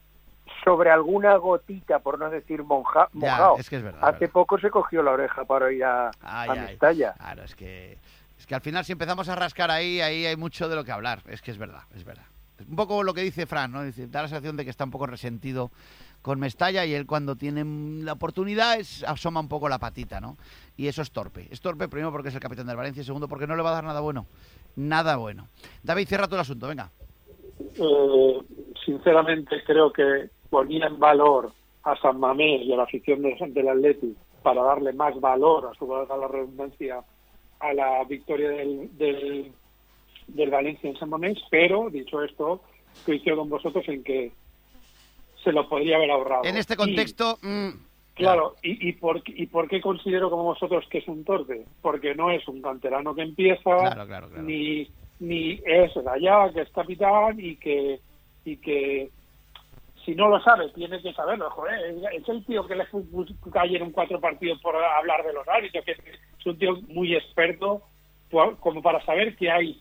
sobre alguna gotita, por no decir monja, Ya, mojado. es que es verdad. Hace es verdad. poco se cogió la oreja para ir a, Ay, a ay. Mestalla. Claro, es que, es que al final si empezamos a rascar ahí, ahí hay mucho de lo que hablar. Es que es verdad, es verdad. Un poco lo que dice Fran, ¿no? Dice, da la sensación de que está un poco resentido con Mestalla y él cuando tiene la oportunidad es, asoma un poco la patita, ¿no? Y eso es torpe. Es torpe primero porque es el capitán del Valencia y segundo porque no le va a dar nada bueno. Nada bueno. David, cierra todo el asunto, venga. Eh, sinceramente creo que ponía en valor a San Mamés y a la afición del, del Atleti para darle más valor, a su valga la redundancia, a la victoria del, del, del Valencia en San Mamés, pero dicho esto, coincido con vosotros en que se lo podría haber ahorrado. En este Y, contexto... Mm, claro, y, y, por, ¿y por qué considero como vosotros que es un torpe? Porque no es un canterano que empieza, Claro, claro, claro. ni ni es Gallá, que es capitán, y que y que si no lo sabe, tiene que saberlo. Joder, es el tío que le fue ayer en cuatro partidos por hablar de los árbitros, que es un tío muy experto, como para saber que hay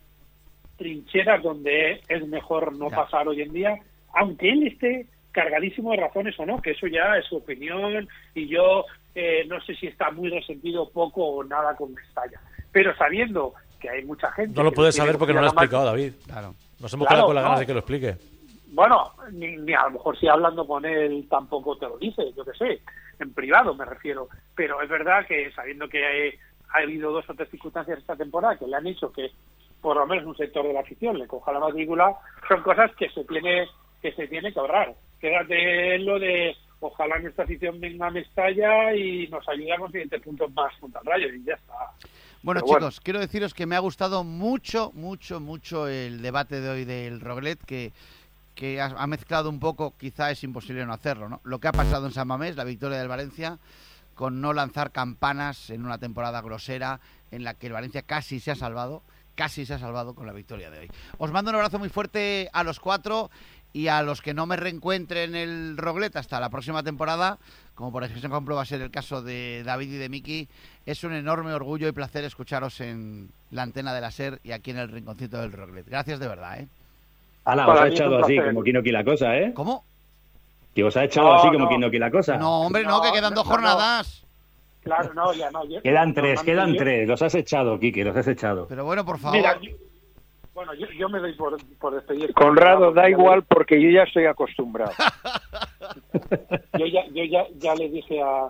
trincheras donde es mejor no ya. pasar hoy en día, aunque él esté cargadísimo de razones o no, que eso ya es su opinión, y yo eh, no sé si está muy resentido, poco o nada con Mestalla. Pero sabiendo que hay mucha gente... No lo que puedes tiene saber porque no lo ha confianza explicado más... David. Claro. Nos hemos Claro, quedado con las ganas no. de que lo explique. Bueno, ni, ni a lo mejor si hablando con él tampoco te lo dice, yo qué sé, en privado me refiero. Pero es verdad que sabiendo que hay, ha habido dos o tres circunstancias esta temporada que le han hecho que por lo menos un sector de la afición le coja la matrícula, son cosas que se tiene que se tiene que ahorrar. Quédate en lo de ojalá nuestra afición venga a Mestalla y nos ayude a conseguir puntos más junto al Rayo y ya está. Bueno, Pero chicos, quiero deciros que me ha gustado mucho, mucho, mucho el debate de hoy del Roglet, que, que ha, ha mezclado un poco, quizá es imposible no hacerlo, ¿no? Lo que ha pasado en San Mamés, la victoria del Valencia, con no lanzar campanas en una temporada grosera en la que el Valencia casi se ha salvado, casi se ha salvado con la victoria de hoy. Os mando un abrazo muy fuerte a los cuatro y a los que no me reencuentren en el Roglet hasta la próxima temporada, como por ejemplo va a ser el caso de David y de Miki. Es un enorme orgullo y placer escucharos en la antena de la SER y aquí en el rinconcito del Roglet. Gracias de verdad, ¿eh? Ala, Para os ha mí es un echado así, placer. como quien no quiere la cosa, ¿eh? ¿Cómo? Que os ha echado No, así, como no. quien no quiere la cosa. No, hombre, no, No, que quedan dos no, no. jornadas. Claro, no, ya no. yo- Quedan tres, normalmente quedan yo- tres. Los has echado, Quique, los has echado. Pero bueno, por favor. Mira, yo- bueno, yo, yo me doy por, por despedir. Conrado, da igual porque yo ya estoy acostumbrado. Yo ya, yo ya, ya le dije a,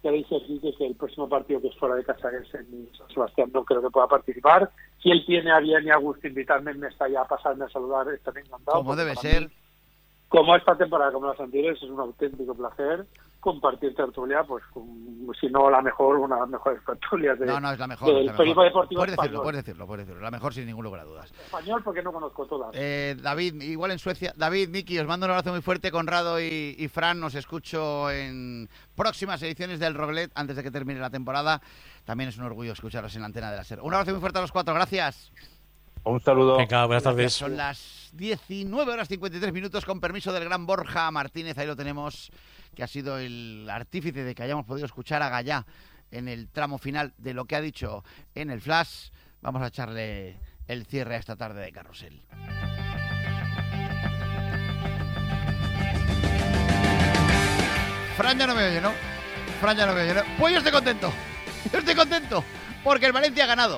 Ya dice Enrique que el próximo partido que es fuera de casa, que es en San Sebastián, no creo que pueda participar. Si él tiene a bien y a gusto invitarme en Mestalla a pasarme a saludar, estaré encantado. Como debe ser. Mí, como esta temporada, como las anteriores, es un auténtico placer compartir tertulia, pues como, si no la mejor, una de las mejores tertulias de, no, no, es la mejor, del la periódico mejor. deportivo Puedes español. decirlo, puedes decirlo, puedes decirlo. La mejor sin ningún lugar a dudas. Español porque no conozco todas. Eh, David, igual en Suecia. David, Miki, os mando un abrazo muy fuerte. Conrado y, y Fran, os escucho en próximas ediciones del Roglet antes de que termine la temporada. También es un orgullo escucharos en la antena de la SER. Un abrazo muy fuerte a los cuatro, gracias. Un saludo. Venga, buenas tardes. Son las diecinueve horas cincuenta y tres minutos, con permiso del gran Borja Martínez. Ahí lo tenemos, que ha sido el artífice de que hayamos podido escuchar a Gallá en el tramo final de lo que ha dicho en el Flash. Vamos a echarle el cierre a esta tarde de Carrusel. Fran ya no me oye, ¿no? Fran ya no me oye, ¿no? Pues yo estoy contento. Yo estoy contento porque el Valencia ha ganado.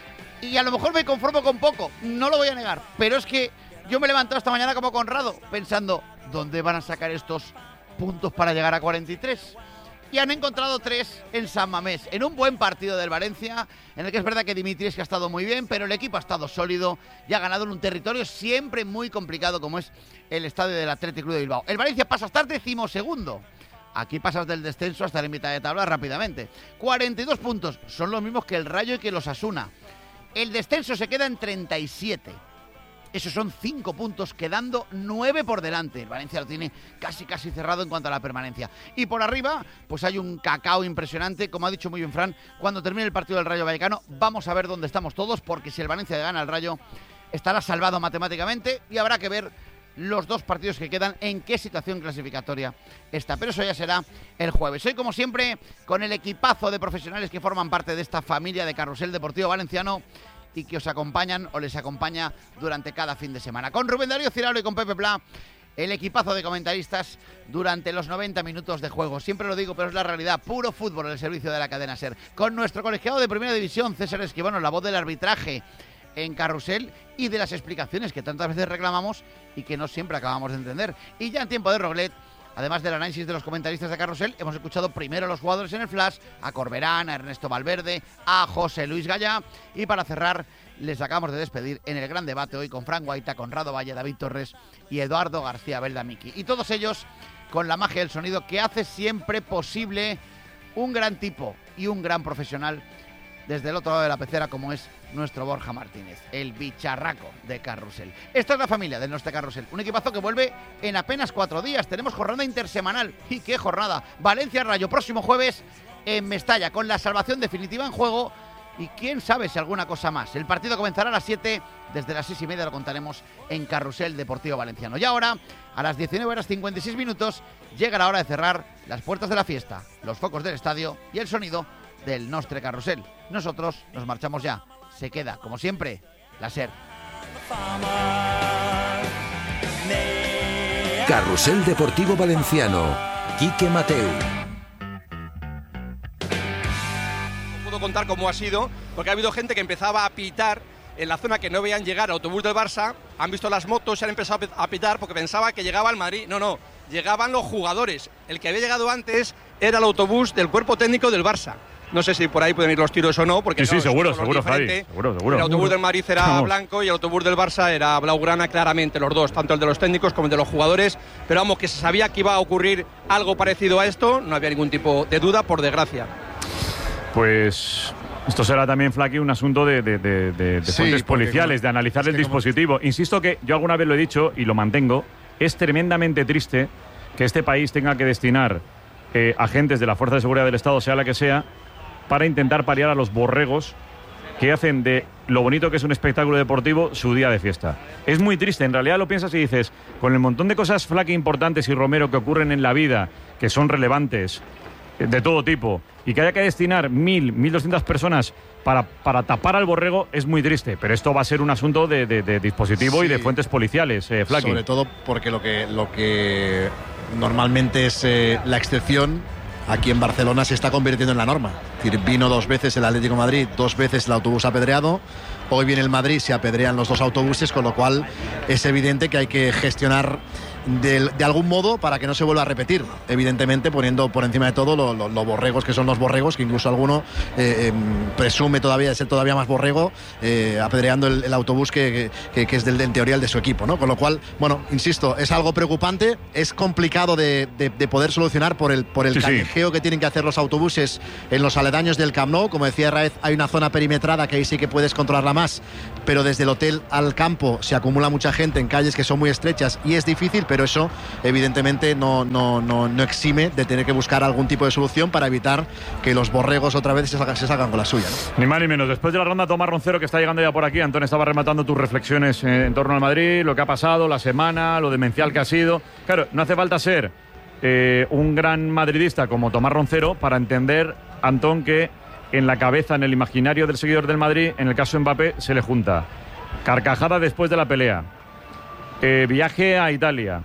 Y a lo mejor me conformo con poco, no lo voy a negar. Pero es que yo me he levantado esta mañana como Conrado, pensando, ¿dónde van a sacar estos puntos para llegar a cuarenta y tres? Y han encontrado tres en San Mamés, en un buen partido del Valencia, en el que es verdad que Dimitris que ha estado muy bien, pero el equipo ha estado sólido y ha ganado en un territorio siempre muy complicado como es el estadio del Athletic Club de Bilbao. El Valencia pasa a estar decimosegundo. Aquí pasas del descenso hasta la mitad de tabla rápidamente. cuarenta y dos puntos, son los mismos que el Rayo y que los Osasuna. El descenso se queda en treinta y siete. Esos son cinco puntos, quedando nueve por delante. El Valencia lo tiene casi casi cerrado en cuanto a la permanencia. Y por arriba, pues hay un cacao impresionante. Como ha dicho muy bien Fran, cuando termine el partido del Rayo Vallecano, vamos a ver dónde estamos todos, porque si el Valencia gana al Rayo, estará salvado matemáticamente y habrá que ver los dos partidos que quedan en qué situación clasificatoria está. Pero eso ya será el jueves. Hoy, como siempre, con el equipazo de profesionales que forman parte de esta familia de Carrusel Deportivo Valenciano y que os acompañan o les acompaña durante cada fin de semana. Con Rubén Darío Ciralo y con Pepe Pla, el equipazo de comentaristas durante los noventa minutos de juego. Siempre lo digo, pero es la realidad. Puro fútbol en el servicio de la cadena SER. Con nuestro colegiado de Primera División, César Escribano, la voz del arbitraje en Carrusel y de las explicaciones que tantas veces reclamamos y que no siempre acabamos de entender. Y ya en tiempo de Roglet, además del análisis de los comentaristas de Carrusel, hemos escuchado primero a los jugadores en el Flash, a Corberán, a Ernesto Valverde, a José Luis Gallá, y para cerrar les acabamos de despedir en el gran debate hoy con Fran Guaita, Conrado Valle, David Torres y Eduardo García Beldamiki. Y todos ellos con la magia del sonido que hace siempre posible un gran tipo y un gran profesional desde el otro lado de la pecera, como es nuestro Borja Martínez, el bicharraco de Carrusel. Esta es la familia de nuestro Carrusel, un equipazo que vuelve en apenas cuatro días. Tenemos jornada intersemanal. ¿Y qué jornada? Valencia-Rayo, próximo jueves en Mestalla, con la salvación definitiva en juego. Y quién sabe si alguna cosa más. El partido comenzará a las siete, desde las seis y media lo contaremos en Carrusel Deportivo Valenciano. Y ahora, a las diecinueve horas cincuenta y seis minutos, llega la hora de cerrar las puertas de la fiesta, los focos del estadio y el sonido del Nostre Carrusel. Nosotros nos marchamos ya. Se queda, como siempre, la SER. Carrusel Deportivo Valenciano. Quique Mateu. No puedo contar cómo ha sido, porque ha habido gente que empezaba a pitar en la zona que no veían llegar al autobús del Barça. Han visto las motos y han empezado a pitar porque pensaba que llegaba el Madrid. No, no, llegaban los jugadores. El que había llegado antes era el autobús del cuerpo técnico del Barça. No sé si por ahí pueden ir los tiros o no, porque sí, claro, sí, seguro, seguro, Javi, seguro, seguro. El autobús del Madrid era Vamos. blanco y el autobús del Barça era blaugrana, claramente, los dos, tanto el de los técnicos como el de los jugadores. Pero vamos, que se sabía que iba a ocurrir algo parecido a esto, no había ningún tipo de duda, por desgracia. Pues esto será también, Flaky, un asunto de, de, de, de, de Sí, fuentes porque, policiales, de analizar es el que como- dispositivo. Insisto que yo alguna vez lo he dicho y lo mantengo, es tremendamente triste que este país tenga que destinar eh, agentes de la Fuerza de Seguridad del Estado, sea la que sea, para intentar paliar a los borregos que hacen de lo bonito que es un espectáculo deportivo su día de fiesta. Es muy triste, en realidad lo piensas y dices, con el montón de cosas, Flaky, importantes y Romero, que ocurren en la vida, que son relevantes, eh, de todo tipo, y que haya que destinar mil, mil doscientas personas para, para tapar al borrego, es muy triste. Pero esto va a ser un asunto de, de, de dispositivo Sí. y de fuentes policiales, eh, Flaky. Sobre todo porque lo que, lo que normalmente es eh, la excepción, aquí en Barcelona se está convirtiendo en la norma. Es decir, vino dos veces el Atlético de Madrid, dos veces el autobús apedreado. Hoy viene el Madrid, se apedrean los dos autobuses, con lo cual es evidente que hay que gestionar de, de algún modo para que no se vuelva a repetir, evidentemente poniendo por encima de todo los lo, lo borregos que son los borregos, que incluso alguno eh, eh, presume todavía de ser todavía más borrego, eh, apedreando el, el autobús que, que, que es del, en teoría el de su equipo, ¿no? Con lo cual, bueno, insisto, es algo preocupante, es complicado de, de, de poder solucionar por el, por el sí, callejeo sí. que tienen que hacer los autobuses en los aledaños del Camp Nou. Como decía Raez, hay una zona perimetrada que ahí sí que puedes controlarla más, pero desde el hotel al campo se acumula mucha gente en calles que son muy estrechas y es difícil, pero eso evidentemente no, no, no, no exime de tener que buscar algún tipo de solución para evitar que los borregos otra vez se salgan, se salgan con la suya, ¿no? Ni más ni menos. Después de la ronda, Tomás Roncero, que está llegando ya por aquí. Antón estaba rematando tus reflexiones en torno al Madrid, lo que ha pasado, la semana, lo demencial que ha sido. Claro, no hace falta ser eh, un gran madridista como Tomás Roncero para entender, Antón, que en la cabeza, en el imaginario del seguidor del Madrid, en el caso de Mbappé, se le junta carcajada después de la pelea, eh, viaje a Italia,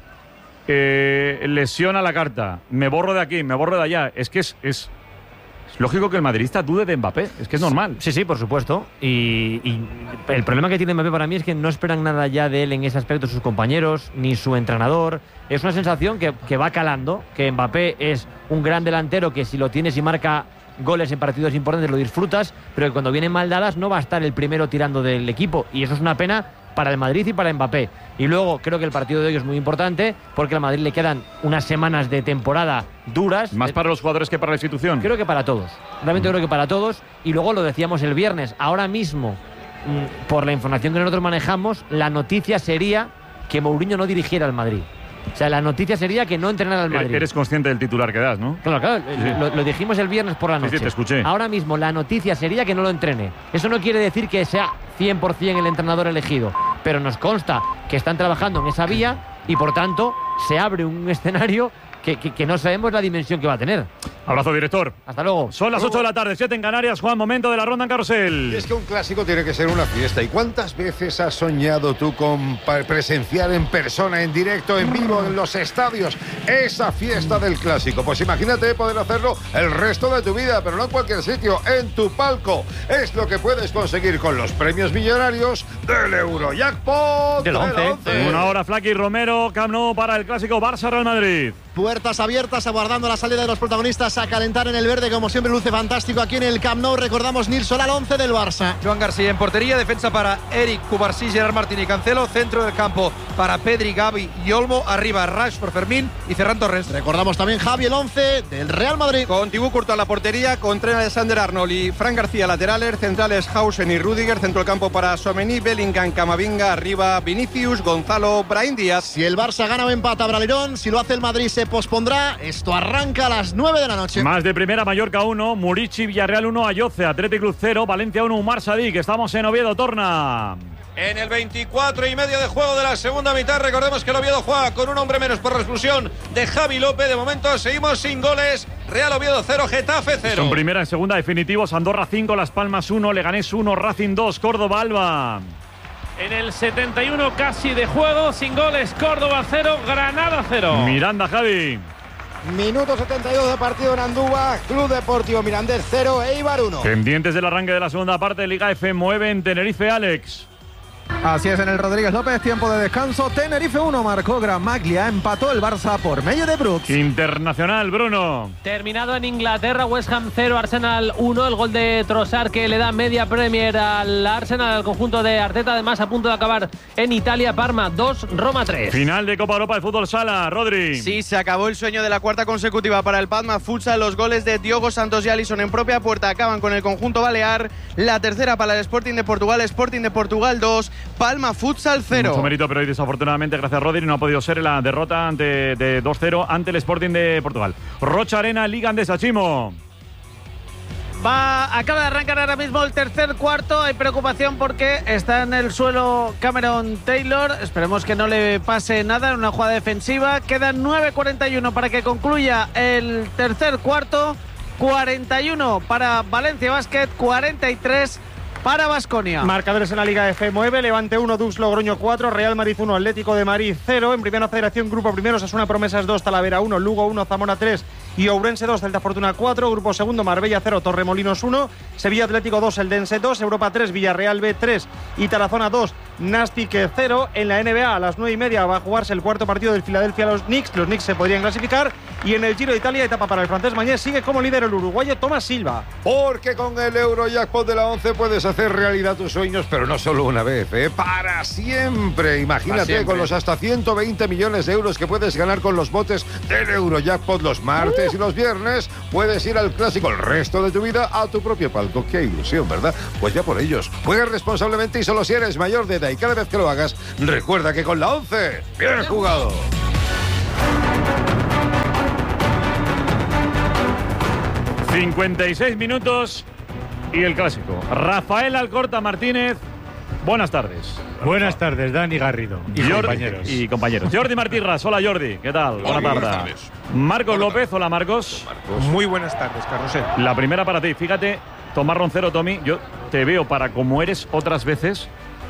eh, lesión a la carta, me borro de aquí, me borro de allá. Es que es, es, es lógico que el madridista dude de Mbappé, es que es normal. Sí, sí, por supuesto. Y, y el problema que tiene Mbappé para mí es que no esperan nada ya de él en ese aspecto sus compañeros, ni su entrenador. Es una sensación que, que va calando, que Mbappé es un gran delantero que si lo tienes y marca goles en partidos importantes lo disfrutas, pero que cuando vienen mal dadas no va a estar el primero tirando del equipo, y eso es una pena para el Madrid y para Mbappé. Y luego creo que el partido de hoy es muy importante porque al Madrid le quedan unas semanas de temporada duras. ¿Más para los jugadores que para la institución? Creo que para todos, realmente mm. creo que para todos. Y luego lo decíamos el viernes, ahora mismo mmm, por la información que nosotros manejamos, la noticia sería que Mourinho no dirigiera al Madrid. O sea, la noticia sería que no entrenara al Madrid. Eres consciente del titular que das, ¿no? Claro, claro, sí. lo, lo dijimos el viernes por la noche. Sí, sí, te escuché. Ahora mismo la noticia sería que no lo entrene. Eso no quiere decir que sea cien por ciento el entrenador elegido, pero nos consta que están trabajando en esa vía y por tanto se abre un escenario que, que, que no sabemos la dimensión que va a tener. Abrazo, director. Hasta luego. Son las ocho de la tarde, siete en Canarias. Juan, momento de la ronda en carrusel. Y es que un clásico tiene que ser una fiesta. ¿Y cuántas veces has soñado tú con presenciar en persona, en directo, en vivo, en los estadios, esa fiesta del clásico? Pues imagínate poder hacerlo el resto de tu vida, pero no en cualquier sitio, en tu palco. Es lo que puedes conseguir con los premios millonarios del Eurojackpot del once. Una hora, Flaky Romero, Camp Nou para el clásico Barça-Real Madrid. Puertas abiertas, aguardando la salida de los protagonistas a calentar en el verde, como siempre luce fantástico aquí en el Camp Nou. Recordamos Nil Solal, once del Barça. Joan García en portería, defensa para Eric, Cubarsí, Gerard Martín y Cancelo, centro del campo para Pedri, Gavi y Olmo, arriba Rashford, Fermín y Ferran Torres. Recordamos también Javi, el once del Real Madrid. Con Thibaut Courtois a la portería, con Trent Alexander-Arnold y Fran García laterales, centrales Hausen y Rüdiger, centro del campo para Tchouaméni, Bellingham, Camavinga, arriba Vinicius, Gonzalo, Brahim Díaz. Si el Barça gana o empata, Bralerón, si lo hace el Madrid se pospondrá. Esto arranca a las nueve de la noche. Más de primera, Mallorca uno, Murici, Villarreal uno, Ayoce, Athletic Club cero, Valencia uno, Umar Sadik. Estamos en Oviedo, Torna. En el veinticuatro y medio de juego de la segunda mitad, recordemos que el Oviedo juega con un hombre menos por la expulsión de Javi López. De momento seguimos sin goles. Real Oviedo cero, Getafe cero. En primera, en segunda, definitivos. Andorra cinco, Las Palmas uno, Leganés uno, Racing dos, Córdoba Alba. En el setenta y uno casi de juego, sin goles, Córdoba cero, Granada cero. Miranda, Javi. Minuto setenta y dos de partido en Andúba, Club Deportivo Mirandés cero, Eibar uno. Pendientes del arranque de la segunda parte de Liga F, mueve en Tenerife, Alex. Así es, en el Rodríguez López, tiempo de descanso. Tenerife uno, marcó Gramaglia, empató el Barça por medio de Brooks. Internacional, Bruno. Terminado en Inglaterra, West Ham cero, Arsenal uno. El gol de Trossard que le da media Premier al Arsenal, al conjunto de Arteta. Además, a punto de acabar en Italia, Parma dos, Roma tres. Final de Copa Europa de Fútbol Sala, Rodri. Sí, se acabó el sueño de la cuarta consecutiva para el Padma Futsal. Los goles de Diogo Santos y Alisson en propia puerta acaban con el conjunto balear. La tercera para el Sporting de Portugal, Sporting de Portugal dos, Palma Futsal cero. Mucho mérito, pero hoy desafortunadamente, gracias a Rodri, no ha podido ser la derrota ante, de dos cero ante el Sporting de Portugal. Rocha Arena, Liga Andesa, Chimo. Va, acaba de arrancar ahora mismo el tercer cuarto. Hay preocupación porque está en el suelo Cameron Taylor. Esperemos que no le pase nada en una jugada defensiva. Quedan nueve cuarenta y uno para que concluya el tercer cuarto. cuarenta y uno para Valencia Basket, cuarenta y tres para Baskonia. Marcadores en la Liga F, mueve Levante uno, Dux Logroño cuatro, Real Madrid uno, Atlético de Madrid cero. En Primera Federación, Grupo Primero, Osasuna Promesas dos, Talavera uno, Lugo uno, Zamora tres y Ourense dos, Celta Fortuna cuatro. Grupo Segundo, Marbella cero, Torremolinos uno, Sevilla Atlético dos, Eldense dos, Europa tres, Villarreal B tres y Tarazona dos, Nastic cero. En la N B A a las nueve y media va a jugarse el cuarto partido del Philadelphia a los Knicks. Los Knicks se podrían clasificar. Y en el Giro de Italia, etapa para el francés Mañé, sigue como líder el uruguayo Tomás Silva. Porque con el Eurojackpot de la once puedes hacer realidad tus sueños, pero no solo una vez, ¿eh? Para siempre. Imagínate para siempre. Con los hasta ciento veinte millones de euros que puedes ganar con los botes del Eurojackpot los martes uh. y los viernes. Puedes ir al clásico el resto de tu vida a tu propio palco. Qué ilusión, ¿verdad? Pues ya por ellos. Juega responsablemente y solo si eres mayor de edad. Y cada vez que lo hagas, recuerda que con la once, bien jugado. cincuenta y seis minutos y el clásico. Rafael Alcorta Martínez, buenas tardes. Buenas tardes, Dani Garrido y Jordi, compañeros. Y compañeros. Jordi Martínez, hola Jordi, ¿qué tal? Hola, buenas tardes. Marcos López, hola Marcos. Marcos. Muy buenas tardes, Carrusel. La primera para ti, fíjate, Tomás Roncero, Tommy, yo te veo para como eres otras veces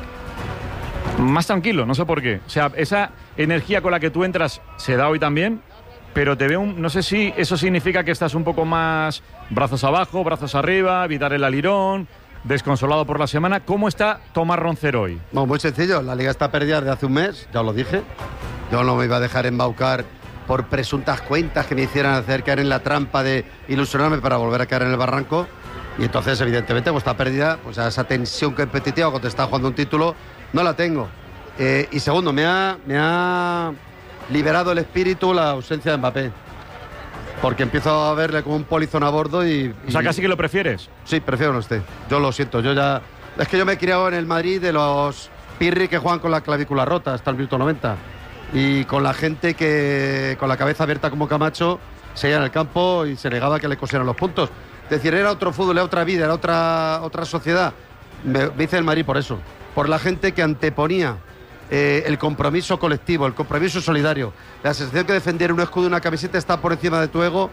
más tranquilo, no sé por qué. O sea, esa energía con la que tú entras se da hoy también. Pero te veo, un, no sé si eso significa que estás un poco más brazos abajo, brazos arriba, evitar el alirón, desconsolado por la semana. ¿Cómo está Tomás Roncero hoy? No, muy sencillo. La liga está perdida desde hace un mes, ya os lo dije. Yo no me iba a dejar embaucar por presuntas cuentas que me hicieran hacer caer en la trampa de ilusionarme para volver a caer en el barranco. Y entonces, evidentemente, pues está perdida, pues esa tensión competitiva cuando te está jugando un título, no la tengo. Eh, y segundo, me ha... Me ha liberado el espíritu la ausencia de Mbappé. Porque empiezo a verle como un polizón a bordo y, y... O sea, casi que lo prefieres. Sí, prefiero no esté. Yo lo siento, yo ya... Es que yo me he criado en el Madrid de los pirri que juegan con la clavícula rota hasta el minuto noventa. Y con la gente que, con la cabeza abierta como Camacho, seguía en el campo y se negaba que le cosieran los puntos. Es decir, era otro fútbol, era otra vida, era otra, otra sociedad. Me, me hice el Madrid por eso. Por la gente que anteponía Eh, el compromiso colectivo, el compromiso solidario, la sensación que defender un escudo y una camiseta está por encima de tu ego.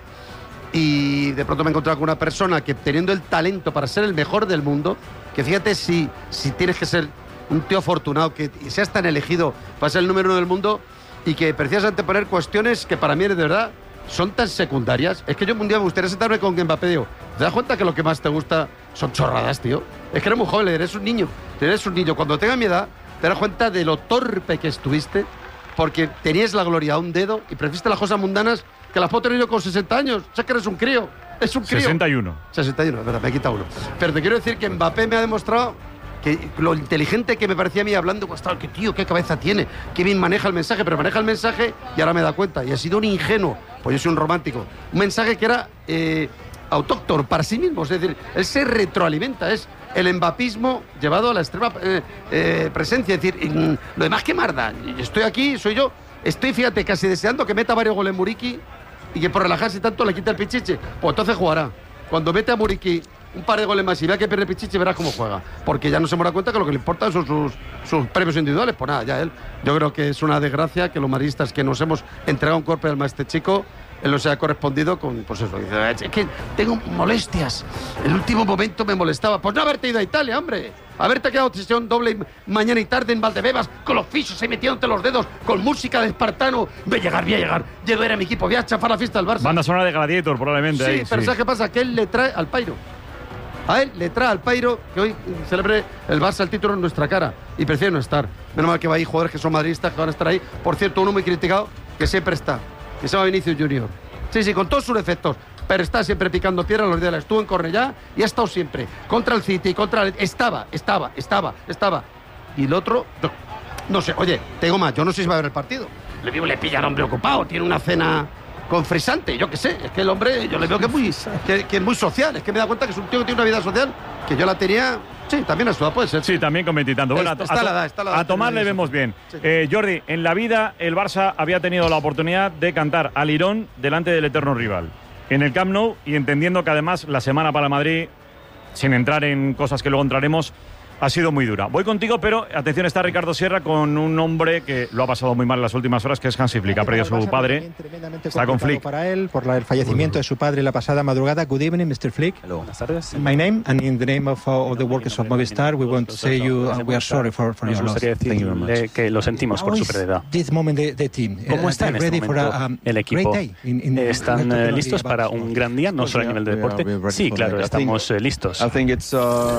Y de pronto me he encontrado con una persona que, teniendo el talento para ser el mejor del mundo, que fíjate si, si tienes que ser un tío afortunado, que seas tan elegido para ser el número uno del mundo, y que prefieras anteponer cuestiones que para mí de verdad son tan secundarias. Es que yo un día me gustaría sentarme con Mbappé, digo, ¿te das cuenta que lo que más te gusta son chorradas, tío? Es que eres muy joven, eres un niño, eres un niño. Cuando tengas mi edad, te das cuenta de lo torpe que estuviste, porque tenías la gloria a un dedo y preferiste las cosas mundanas que las puedo tener yo con sesenta años. O sea que eres un crío, es un crío. sesenta y uno. sesenta y uno, es verdad, me he quitado uno. Pero te quiero decir que Mbappé me ha demostrado que lo inteligente que me parecía a mí hablando, pues, qué tío, qué cabeza tiene, qué bien maneja el mensaje, pero maneja el mensaje y ahora me da cuenta. Y ha sido un ingenuo, pues yo soy un romántico. Un mensaje que era eh, autóctono para sí mismo, es decir, él se retroalimenta, es el embapismo llevado a la extrema eh, eh, presencia. Es decir, en, lo demás que marda. Estoy aquí, soy yo. Estoy, fíjate, casi deseando que meta varios goles en Muriqui y que por relajarse tanto le quita el pichiche. Pues entonces jugará. Cuando mete a Muriqui un par de goles más y vea que pierde el pichiche, verás cómo juega. Porque ya no se me da cuenta que lo que le importa son sus, sus premios individuales. Pues nada, ya él. Yo creo que es una desgracia que los madridistas que nos hemos entregado un cuerpo al este chico, él no se ha correspondido con, pues eso, dice, es que tengo molestias, el último momento me molestaba, pues no haberte ido a Italia, hombre, haberte quedado sesión doble mañana y tarde en Valdebebas, con los fichos ahí metidos entre los dedos, con música de espartano, voy a llegar, voy a llegar, yo era mi equipo, voy a chafar la fiesta del Barça. Banda sonora de Gladiator, probablemente. Sí, ahí, pero sí. ¿sabes qué pasa? Que él le trae al Pairo. A él le trae al Pairo que hoy celebre el Barça el título en nuestra cara y prefiere no estar. Menos mal que va ahí jugadores que son madridistas que van a estar ahí. Por cierto, uno muy criticado que siempre está, que se llama Vinicius Junior. Sí, sí, con todos sus defectos, pero está siempre picando piedra. Los días estuvo en Cornellá y ha estado siempre contra el City, contra el... Estaba, estaba, estaba, estaba. Y el otro, no, no sé, oye, tengo más, yo no sé si va a ver el partido. Le digo, le pilla al hombre ocupado, tiene una cena con frisante, yo qué sé. Es que el hombre, yo le veo que es muy, que, que es muy social. Es que me da cuenta que es un tío que tiene una vida social que yo la tenía... Sí, también a su edad puede ser. Sí, también con veintitantos. Bueno, está, está a, la edad, está la edad, a Tomás le vemos bien. Sí. Eh, Jordi, en la vida el Barça había tenido la oportunidad de cantar al Lirón delante del eterno rival. En el Camp Nou, y entendiendo que además la semana para Madrid, sin entrar en cosas que luego entraremos, ha sido muy dura. Voy contigo, pero atención, está Ricardo Sierra con un hombre que lo ha pasado muy mal en las últimas horas, que es Hansi Flick. Ha perdido a su padre. Está con Flick. Para él, por el fallecimiento de su padre la pasada madrugada. Good evening, mister Flick. Hello. Buenas tardes. My name, and in the name of all the workers of Movistar, we want to say you uh, we are sorry for, for Nos your loss. gustaría decirle que lo sentimos por su pérdida. This moment the, the team. ¿Cómo Uh, está en they're este ready for momento a, um, el equipo? great day in- in- ¿Están we're eh, talking listos about para sports. un gran día, no solo a nivel de deporte? Sí, claro, estamos eh, listos.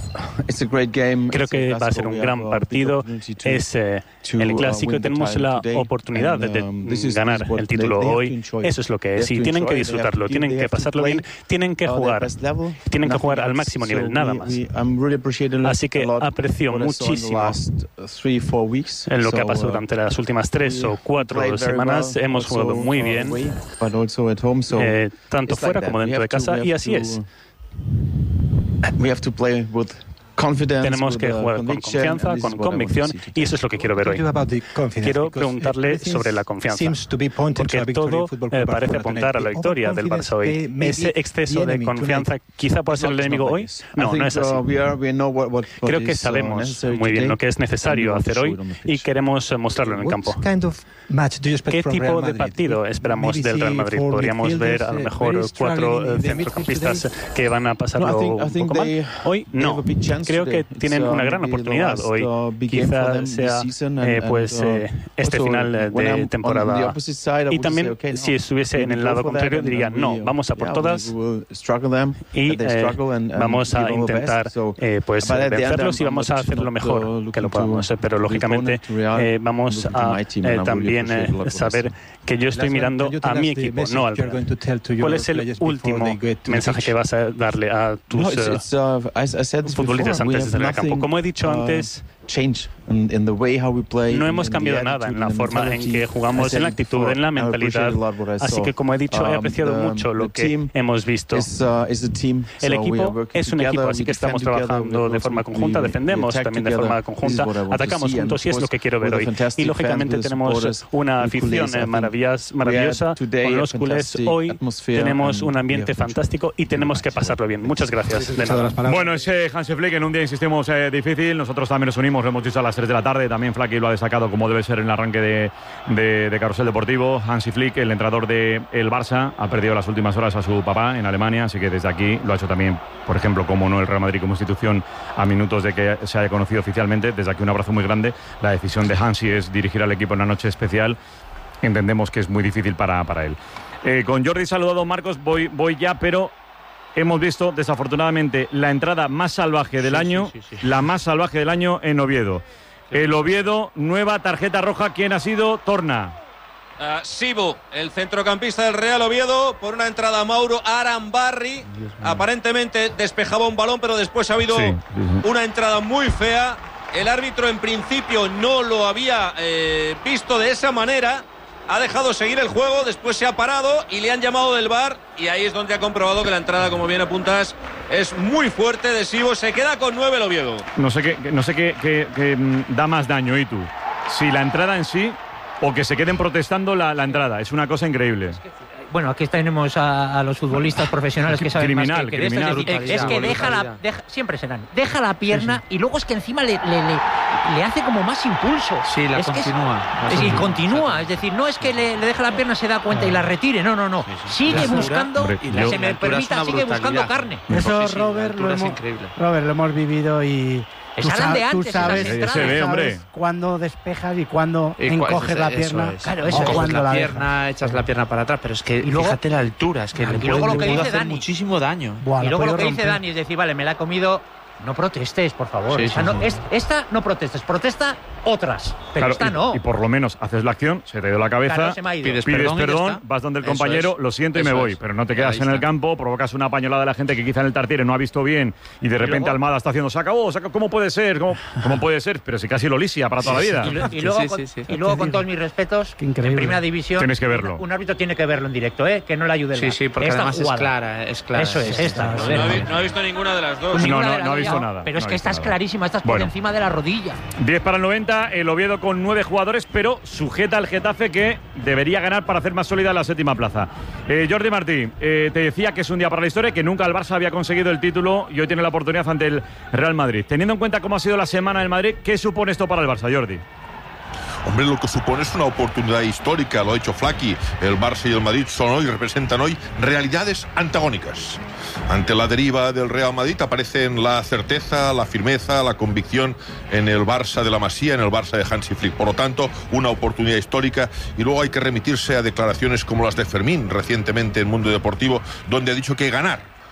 Creo que va a ser un gran partido. Es eh, el clásico y tenemos la oportunidad de ganar el título hoy. Eso es lo que es. Y tienen que disfrutarlo, tienen que pasarlo bien, tienen que jugar. Tienen que jugar al máximo nivel, nada más. Así que aprecio muchísimo en lo que ha pasado durante las últimas tres o cuatro semanas. Hemos jugado muy bien, eh, tanto fuera como dentro de casa, y así es. Tenemos que jugar con confianza, con convicción, y eso es lo que quiero ver hoy. Quiero preguntarle sobre la confianza, porque todo eh, parece apuntar a la victoria del Barça hoy. ¿Ese exceso de confianza quizá pueda ser el enemigo hoy? No, no es así. Creo que sabemos muy bien lo que es necesario hacer hoy y queremos mostrarlo en el campo. ¿Qué tipo de partido esperamos del Real Madrid? ¿Podríamos ver a lo mejor cuatro eh, centrocampistas que van a pasarlo un poco mal? Hoy no. Creo que tienen una gran oportunidad hoy. Quizá sea eh, pues eh, este final de temporada. Y también, si estuviese en el lado contrario, diría no, vamos a por todas y eh, vamos a intentar eh, pues vencerlos y vamos a hacer lo mejor que lo podamos. Pero lógicamente eh, vamos a eh, también eh, saber que yo estoy mirando a mi equipo, no al Real. ¿Cuál es el último mensaje que vas a darle a tus uh, futbolistas antes de salir al campo? Como he dicho antes, no hemos cambiado nada en la forma en que jugamos, en la actitud, en la mentalidad. Así que, como he dicho, he apreciado mucho lo que hemos visto. El equipo es un equipo, así que estamos trabajando de forma conjunta, defendemos también de forma conjunta, atacamos juntos, y es lo que quiero ver hoy. Y lógicamente tenemos una afición maravillosa con los culés. Hoy tenemos un ambiente fantástico y tenemos que pasarlo bien. Muchas gracias. De nada. Bueno, ese Hansi Flick en un día, insistimos, eh, difícil. Nosotros también nos unimos, lo hemos dicho a las tres de la tarde. También Flaky lo ha destacado como debe ser en el arranque de, de, de Carrusel Deportivo. Hansi Flick, el entrenador del Barça, ha perdido las últimas horas a su papá en Alemania, así que desde aquí lo ha hecho también, por ejemplo, como no el Real Madrid como institución, a minutos de que se haya conocido oficialmente. Desde aquí un abrazo muy grande. La decisión de Hansi es dirigir al equipo en una noche especial. Entendemos que es muy difícil para, para él. Eh, con Jordi saludado, Marcos, voy, voy ya, pero hemos visto desafortunadamente la entrada más salvaje del sí, año, sí, sí, sí. la más salvaje del año en Oviedo. El Oviedo, nueva tarjeta roja. ¿Quién ha sido? Torna. Uh, Sibu, el centrocampista del Real Oviedo, por una entrada a Mauro Arambarri. Aparentemente despejaba un balón, pero después ha habido sí, sí. una entrada muy fea. El árbitro en principio no lo había eh, visto de esa manera. Ha dejado seguir el juego, después se ha parado y le han llamado del V A R, y ahí es donde ha comprobado que la entrada, como bien apuntas, es muy fuerte de Sibo. Se queda con nueve el Oviedo. No sé qué, no sé qué, qué, qué da más daño, ¿y tú? Si la entrada en sí o que se queden protestando la, la entrada. Es una cosa increíble. Bueno, aquí tenemos a, a los futbolistas profesionales que saben criminal, más que, que criminal, de esto. Es, es que deja la, deja, siempre serán, deja la pierna sí, sí. y luego es que encima le, le, le, le hace como más impulso. Sí, la es continúa. Que es, es, y continúa, es decir, no es que le, le deja la pierna, se da cuenta y la retire, no, no, no. Sí, sí. Sigue la buscando, hombre, y yo, se me permita, sigue buscando carne. Eso, sí, sí, Robert, lo hemos, Robert, lo hemos vivido y... Tú, sa de antes, tú sabes, se ve, hombre. cuándo despejas y cuándo y encoges es, la pierna. Es. Claro, eso o es. Cuando la, la pierna, dejas. Echas la pierna para atrás, pero es que y luego, fíjate la altura, es que claro, le y luego puede, lo que le puede dice hacer Dani. muchísimo daño. Buah, y luego lo que romper. dice Dani es decir, vale, me la ha comido. No protestes, por favor. Sí, esta, sí, no, sí. es, esta no protestes, protesta otras. Pero claro, esta y, no. Y por lo menos haces la acción, se te dio la cabeza, claro, se me ha ido. pides, pides perdón, perdón vas donde el Eso compañero, es. lo siento y Eso me voy. Es. Pero no te quedas en el campo, provocas una pañolada a la gente que quizá en el Tartiere no ha visto bien y de repente y luego, Almada está haciendo, se acabó, se acabó, ¿cómo puede ser? ¿Cómo, ¿Cómo puede ser? Pero si casi lo lisia para toda sí, la vida. Sí, sí. Y, y luego, sí, con, sí, sí. Y luego con todos mis respetos, en primera división, tienes que verlo. Un, un árbitro tiene que verlo en directo, ¿eh? Que no le ayude el Sí, sí, porque esta además jugada. es clara, es clara. Eso es, esta. No, no, ha, no ha visto ninguna de las dos. No, no, no ha visto nada. Pero es que esta es clarísima, esta es por encima de la rodilla. diez para el noventa, el Oviedo con nueve jugadores, pero sujeta al Getafe, que debería ganar para hacer más sólida la séptima plaza. Eh, Jordi Martí, eh, te decía que es un día para la historia, que nunca el Barça había conseguido el título y hoy tiene la oportunidad ante el Real Madrid. Teniendo en cuenta cómo ha sido la semana del Madrid, ¿qué supone esto para el Barça, Jordi? Hombre, lo que supone es una oportunidad histórica, lo ha dicho Flaky. El Barça y el Madrid son hoy, representan hoy realidades antagónicas. Ante la deriva del Real Madrid aparecen la certeza, la firmeza, la convicción en el Barça de la Masía, en el Barça de Hansi Flick. Por lo tanto, una oportunidad histórica, y luego hay que remitirse a declaraciones como las de Fermín recientemente en Mundo Deportivo, donde ha dicho que ganar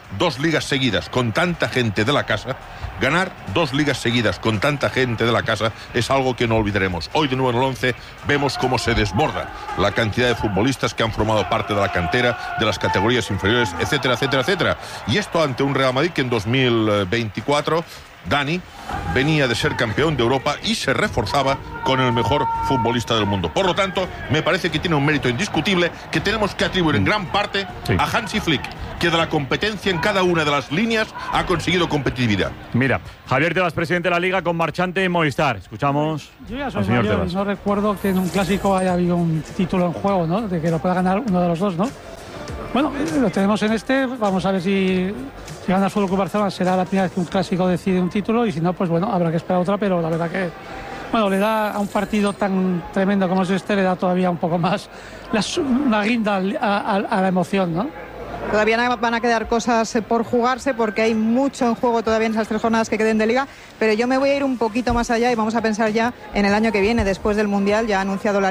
dos ligas seguidas con tanta gente de la casa, ganar dos ligas seguidas con tanta gente de la casa es algo que no olvidaremos. Hoy de nuevo en el once vemos cómo se desborda la cantidad de futbolistas que han formado parte de la cantera, de las categorías inferiores, etcétera, etcétera, etcétera. Y esto ante un Real Madrid que en dos mil veinticuatro, Dani, venía de ser campeón de Europa y se reforzaba con el mejor futbolista del mundo. Por lo tanto, me parece que tiene un mérito indiscutible que tenemos que atribuir en gran parte sí. a Hansi Flick, que de la competencia en cada una de las líneas ha conseguido competitividad. Mira, Javier Tebas, presidente de la Liga, con Marchante y Movistar. Escuchamos Yo ya soy al señor mayor Tebas. y no recuerdo que en un clásico haya habido un título en juego, ¿no? De que lo pueda ganar uno de los dos, ¿no? Bueno, lo tenemos en este, vamos a ver si, si gana el Fútbol Club Barcelona, será la primera vez que un clásico decide un título, y si no, pues bueno, habrá que esperar otra, pero la verdad que, bueno, le da a un partido tan tremendo como es este, le da todavía un poco más la, una guinda a, a, a la emoción, ¿no? Todavía van a quedar cosas por jugarse porque hay mucho en juego todavía en esas tres jornadas que queden de Liga, pero yo me voy a ir un poquito más allá y vamos a pensar ya en el año que viene, después del Mundial. Ya ha anunciado la